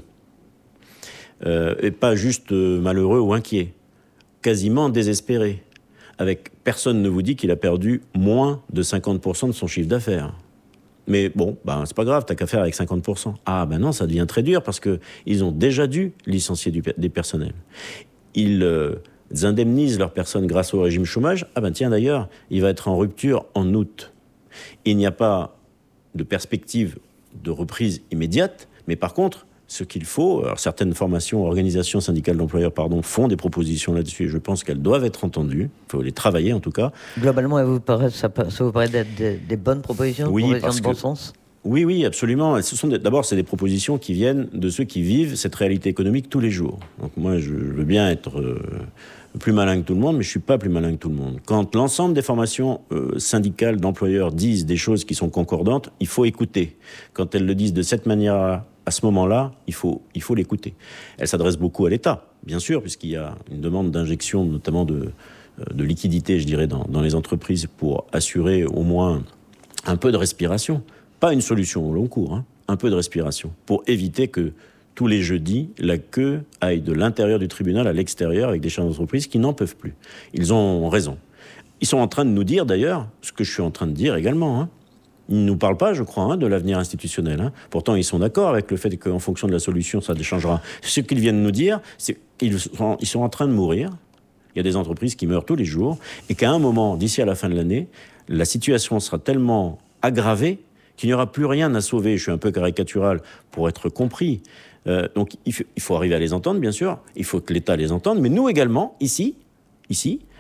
Euh, et pas juste euh, malheureux ou inquiet. Quasiment désespéré. Avec personne ne vous dit qu'il a perdu moins de cinquante pour cent de son chiffre d'affaires. Mais bon, ben, c'est pas grave, t'as qu'à faire avec cinquante pour cent. Ah ben non, ça devient très dur parce qu'ils ont déjà dû licencier du, des personnels. Ils euh, indemnisent leurs personnes grâce au régime chômage. Ah ben tiens d'ailleurs, il va être en rupture en août. Il n'y a pas de perspective de reprise immédiate, mais par contre, ce qu'il faut, alors certaines formations, organisations syndicales d'employeurs, pardon, font des propositions là-dessus, et je pense qu'elles doivent être entendues, il faut les travailler en tout cas. Globalement, vous paraît, ça, ça vous paraît d'être des, des bonnes propositions, oui, propositions parce de bon que, sens ? Oui, oui, absolument. Ce sont des, d'abord, c'est des propositions qui viennent de ceux qui vivent cette réalité économique tous les jours. Donc moi, je veux bien être euh, plus malin que tout le monde, mais je ne suis pas plus malin que tout le monde. Quand l'ensemble des formations euh, syndicales d'employeurs disent des choses qui sont concordantes, il faut écouter. Quand elles le disent de cette manière-là, à ce moment-là, il faut, il faut l'écouter. Elle s'adresse beaucoup à l'État, bien sûr, puisqu'il y a une demande d'injection, notamment de, de liquidité, je dirais, dans, dans les entreprises pour assurer au moins un peu de respiration. Pas une solution au long cours, hein, un peu de respiration, pour éviter que tous les jeudis, la queue aille de l'intérieur du tribunal à l'extérieur avec des chefs d'entreprise qui n'en peuvent plus. Ils ont raison. Ils sont en train de nous dire, d'ailleurs, ce que je suis en train de dire également, hein. Ils ne nous parlent pas, je crois, hein, de l'avenir institutionnel. Hein. Pourtant, ils sont d'accord avec le fait qu'en fonction de la solution, ça changera. Ce qu'ils viennent nous dire, c'est qu'ils sont, ils sont en train de mourir. Il y a des entreprises qui meurent tous les jours. Et qu'à un moment, d'ici à la fin de l'année, la situation sera tellement aggravée qu'il n'y aura plus rien à sauver. Je suis un peu caricatural pour être compris. Euh, donc, il faut, il faut arriver à les entendre, bien sûr. Il faut que l'État les entende. Mais nous également, ici, ici,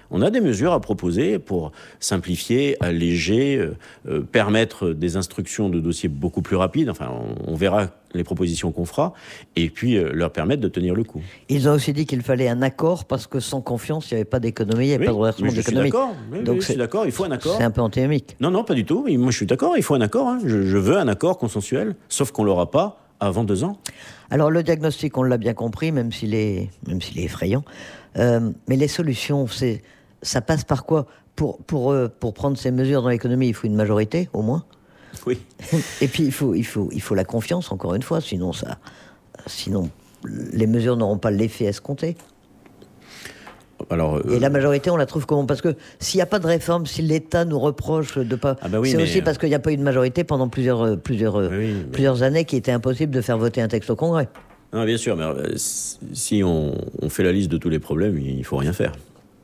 On a des mesures à proposer pour simplifier, alléger, euh, euh, permettre des instructions de dossiers beaucoup plus rapides. Enfin, on, on verra les propositions qu'on fera, et puis euh, leur permettre de tenir le coup. Ils ont aussi dit qu'il fallait un accord, parce que sans confiance, il n'y avait pas d'économie, il n'y avait oui, pas de reversement d'économie. D'accord, oui, Donc oui, je suis d'accord, il faut un accord. C'est un peu antinomique. Non, non, pas du tout. Moi, je suis d'accord, il faut un accord. Hein. Je, je veux un accord consensuel, sauf qu'on ne l'aura pas avant deux ans. Alors, le diagnostic, on l'a bien compris, même s'il est, même s'il est effrayant. Euh, mais les solutions, c'est, ça passe par quoi ? Pour, pour, euh, pour prendre ces mesures dans l'économie, il faut une majorité, au moins. Oui. Et puis, il faut, il, faut, il faut la confiance, encore une fois, sinon, ça, sinon les mesures n'auront pas l'effet escompté. Alors, euh... Et la majorité, on la trouve comment ? Parce que s'il n'y a pas de réforme, si l'État nous reproche de pas... Ah bah oui, c'est mais... aussi parce qu'il n'y a pas eu de majorité pendant plusieurs, plusieurs, oui, mais... plusieurs années qu'il était impossible de faire voter un texte au Congrès. Non, bien sûr, mais euh, si on, on fait la liste de tous les problèmes, il ne faut rien faire.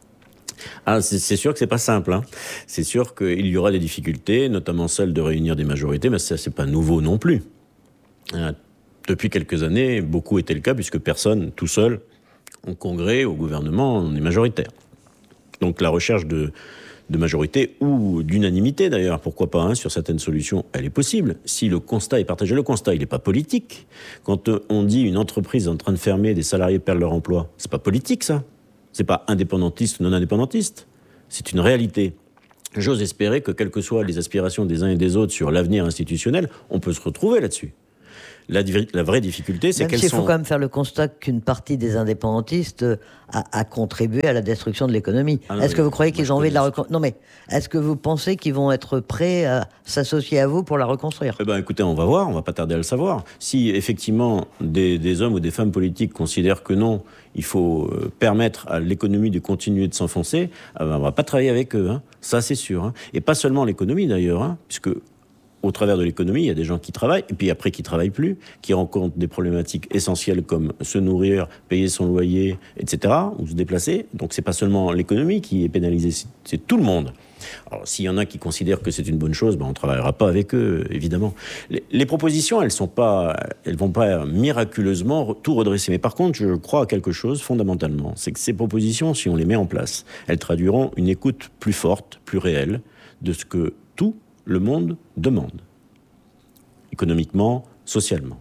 Ah, c'est, c'est sûr que c'est pas simple. Hein. C'est sûr qu'il y aura des difficultés, notamment celle de réunir des majorités, mais ça, c'est pas nouveau non plus. Euh, depuis quelques années, beaucoup était le cas, puisque personne, tout seul, au Congrès, au gouvernement, on est majoritaire. Donc la recherche de, de majorité, ou d'unanimité d'ailleurs, pourquoi pas, hein, sur certaines solutions, elle est possible. Si le constat est partagé, le constat, il n'est pas politique. Quand on dit une entreprise est en train de fermer, des salariés perdent leur emploi, c'est pas politique ça. C'est pas indépendantiste ou non indépendantiste. C'est une réalité. J'ose espérer que, quelles que soient les aspirations des uns et des autres sur l'avenir institutionnel, on peut se retrouver là-dessus. La, la vraie difficulté, c'est même qu'elles s'il sont... faut quand même faire le constat qu'une partie des indépendantistes a, a contribué à la destruction de l'économie. Ah non, est-ce que vous croyez qu'ils ont envie de la reconstruire ? Non, mais est-ce que vous pensez qu'ils vont être prêts à s'associer à vous pour la reconstruire ? Eh ben, écoutez, on va voir, on va pas tarder à le savoir. Si effectivement des, des hommes ou des femmes politiques considèrent que non, il faut euh, permettre à l'économie de continuer de s'enfoncer, eh ben, on va pas travailler avec eux, hein. Ça c'est sûr. Hein. Et pas seulement l'économie d'ailleurs, hein, puisque au travers de l'économie, il y a des gens qui travaillent, et puis après qui travaillent plus, qui rencontrent des problématiques essentielles comme se nourrir, payer son loyer, et cetera, ou se déplacer. Donc c'est pas seulement l'économie qui est pénalisée, c'est, c'est tout le monde. Alors s'il y en a qui considèrent que c'est une bonne chose, ben on travaillera pas avec eux, évidemment. Les, les propositions, elles sont pas, elles vont pas miraculeusement tout redresser. Mais par contre, je crois à quelque chose fondamentalement, c'est que ces propositions, si on les met en place, elles traduiront une écoute plus forte, plus réelle, de ce que tout le monde demande, économiquement, socialement.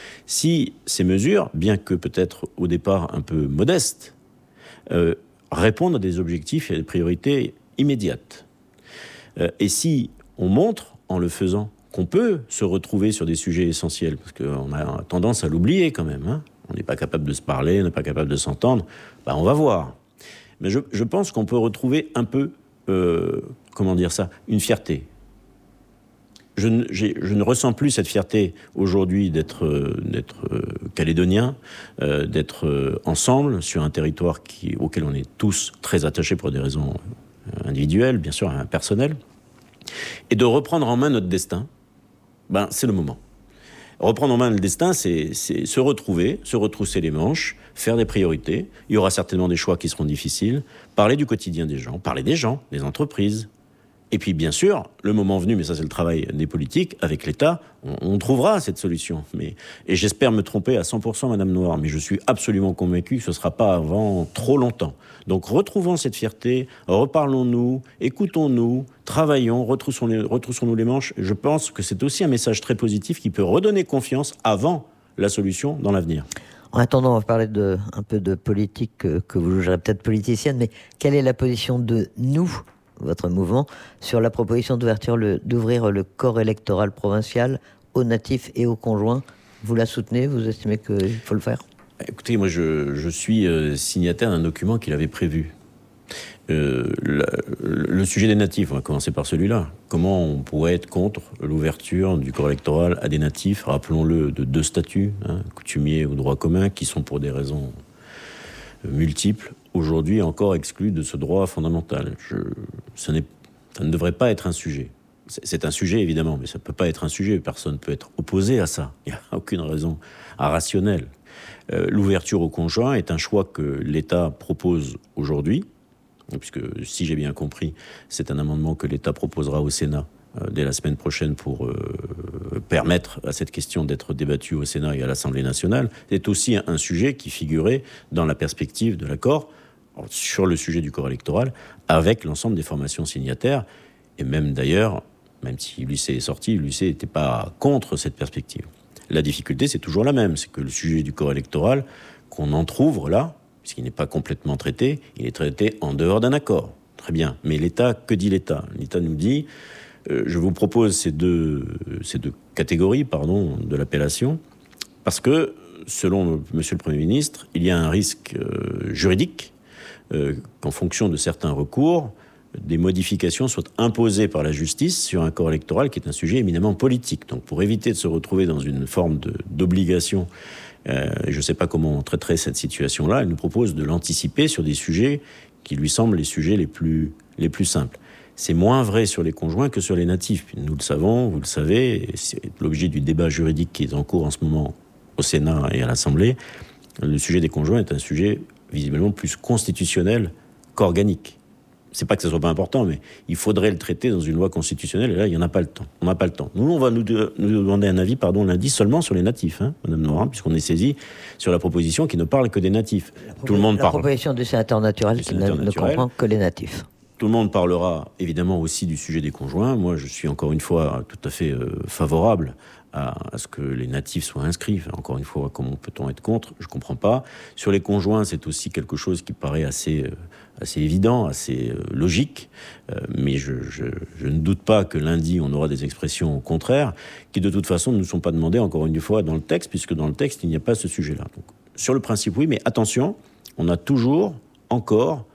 Si ces mesures, bien que peut-être au départ un peu modestes, euh, répondent à des objectifs et à des priorités immédiates, euh, et si on montre, en le faisant, qu'on peut se retrouver sur des sujets essentiels, parce qu'on a tendance à l'oublier quand même, hein, on n'est pas capable de se parler, on n'est pas capable de s'entendre, ben on va voir. Mais je, je pense qu'on peut retrouver un peu, euh, comment dire ça, une fierté. Je ne, je ne ressens plus cette fierté aujourd'hui d'être, euh, d'être euh, calédonien, euh, d'être euh, ensemble sur un territoire qui, auquel on est tous très attachés pour des raisons euh, individuelles, bien sûr, hein, personnelles, et de reprendre en main notre destin. Ben, c'est le moment. Reprendre en main le destin, c'est, c'est se retrouver, se retrousser les manches, faire des priorités. Il y aura certainement des choix qui seront difficiles. Parler du quotidien des gens, parler des gens, des entreprises. Et puis, bien sûr, le moment venu, mais ça c'est le travail des politiques, avec l'État, on, on trouvera cette solution. Mais, et j'espère me tromper à cent pour cent, Madame Noire, mais je suis absolument convaincu que ce ne sera pas avant trop longtemps. Donc retrouvons cette fierté, reparlons-nous, écoutons-nous, travaillons, retroussons les, retroussons-nous les manches. Je pense que c'est aussi un message très positif qui peut redonner confiance avant la solution dans l'avenir. En attendant, on va parler de, un peu de politique que, que vous jugerez peut-être politicienne, mais quelle est la position de nous, votre mouvement, sur la proposition d'ouverture le, d'ouvrir le corps électoral provincial aux natifs et aux conjoints? Vous la soutenez? Vous estimez qu'il faut le faire? Écoutez, moi je, je suis euh, signataire d'un document qu'il avait prévu. Euh, le, le sujet des natifs, on va commencer par celui-là. Comment on pourrait être contre l'ouverture du corps électoral à des natifs, rappelons-le, de deux statuts, hein, coutumiers ou droit commun, qui sont pour des raisons multiples, aujourd'hui encore exclus de ce droit fondamental. Je, ça, n'est, ça ne devrait pas être un sujet. C'est, c'est un sujet, évidemment, mais ça ne peut pas être un sujet. Personne ne peut être opposé à ça. Il n'y a aucune raison rationnelle. Euh, l'ouverture aux conjoints est un choix que l'État propose aujourd'hui, puisque, si j'ai bien compris, c'est un amendement que l'État proposera au Sénat euh, dès la semaine prochaine pour euh, permettre à cette question d'être débattue au Sénat et à l'Assemblée nationale. C'est aussi un, un sujet qui figurait dans la perspective de l'accord sur le sujet du corps électoral avec l'ensemble des formations signataires. Et même d'ailleurs, même si l'U C est sorti, l'U C n'était pas contre cette perspective. La difficulté, c'est toujours la même, c'est que le sujet du corps électoral, qu'on entrouvre là, puisqu'il n'est pas complètement traité, il est traité en dehors d'un accord. Très bien. Mais l'État, que dit l'État ? L'État nous dit, euh, je vous propose ces deux, ces deux catégories pardon, de l'appellation, parce que, selon Monsieur le Premier ministre, il y a un risque euh, juridique euh, qu'en fonction de certains recours, des modifications soient imposées par la justice sur un corps électoral qui est un sujet éminemment politique. Donc pour éviter de se retrouver dans une forme de, d'obligation, euh, je ne sais pas comment on traiterait cette situation-là, elle nous propose de l'anticiper sur des sujets qui lui semblent les sujets les plus, les plus simples. C'est moins vrai sur les conjoints que sur les natifs. Nous le savons, vous le savez, c'est l'objet du débat juridique qui est en cours en ce moment au Sénat et à l'Assemblée. Le sujet des conjoints est un sujet visiblement plus constitutionnel qu'organique. C'est pas que ça soit pas important, mais il faudrait le traiter dans une loi constitutionnelle, et là, il n'y en a pas le temps. On n'a pas le temps. Nous, on va nous, de, nous demander un avis, pardon, lundi, seulement sur les natifs, hein, Madame Norin, puisqu'on est saisi sur la proposition qui ne parle que des natifs. Tout le monde la parle. proposition du sénateur naturel qui ne, ne comprend que les natifs. Tout le monde parlera évidemment aussi du sujet des conjoints. Moi, je suis encore une fois tout à fait euh, favorable à, à ce que les natifs soient inscrits. Enfin, encore une fois, comment peut-on être contre ? Je ne comprends pas. Sur les conjoints, c'est aussi quelque chose qui paraît assez, euh, assez évident, assez euh, logique. Euh, mais je, je, je ne doute pas que lundi, on aura des expressions au contraire, qui de toute façon ne nous sont pas demandées, encore une fois, dans le texte, puisque dans le texte, il n'y a pas ce sujet-là. Donc, sur le principe, oui, mais attention, on a toujours, encore,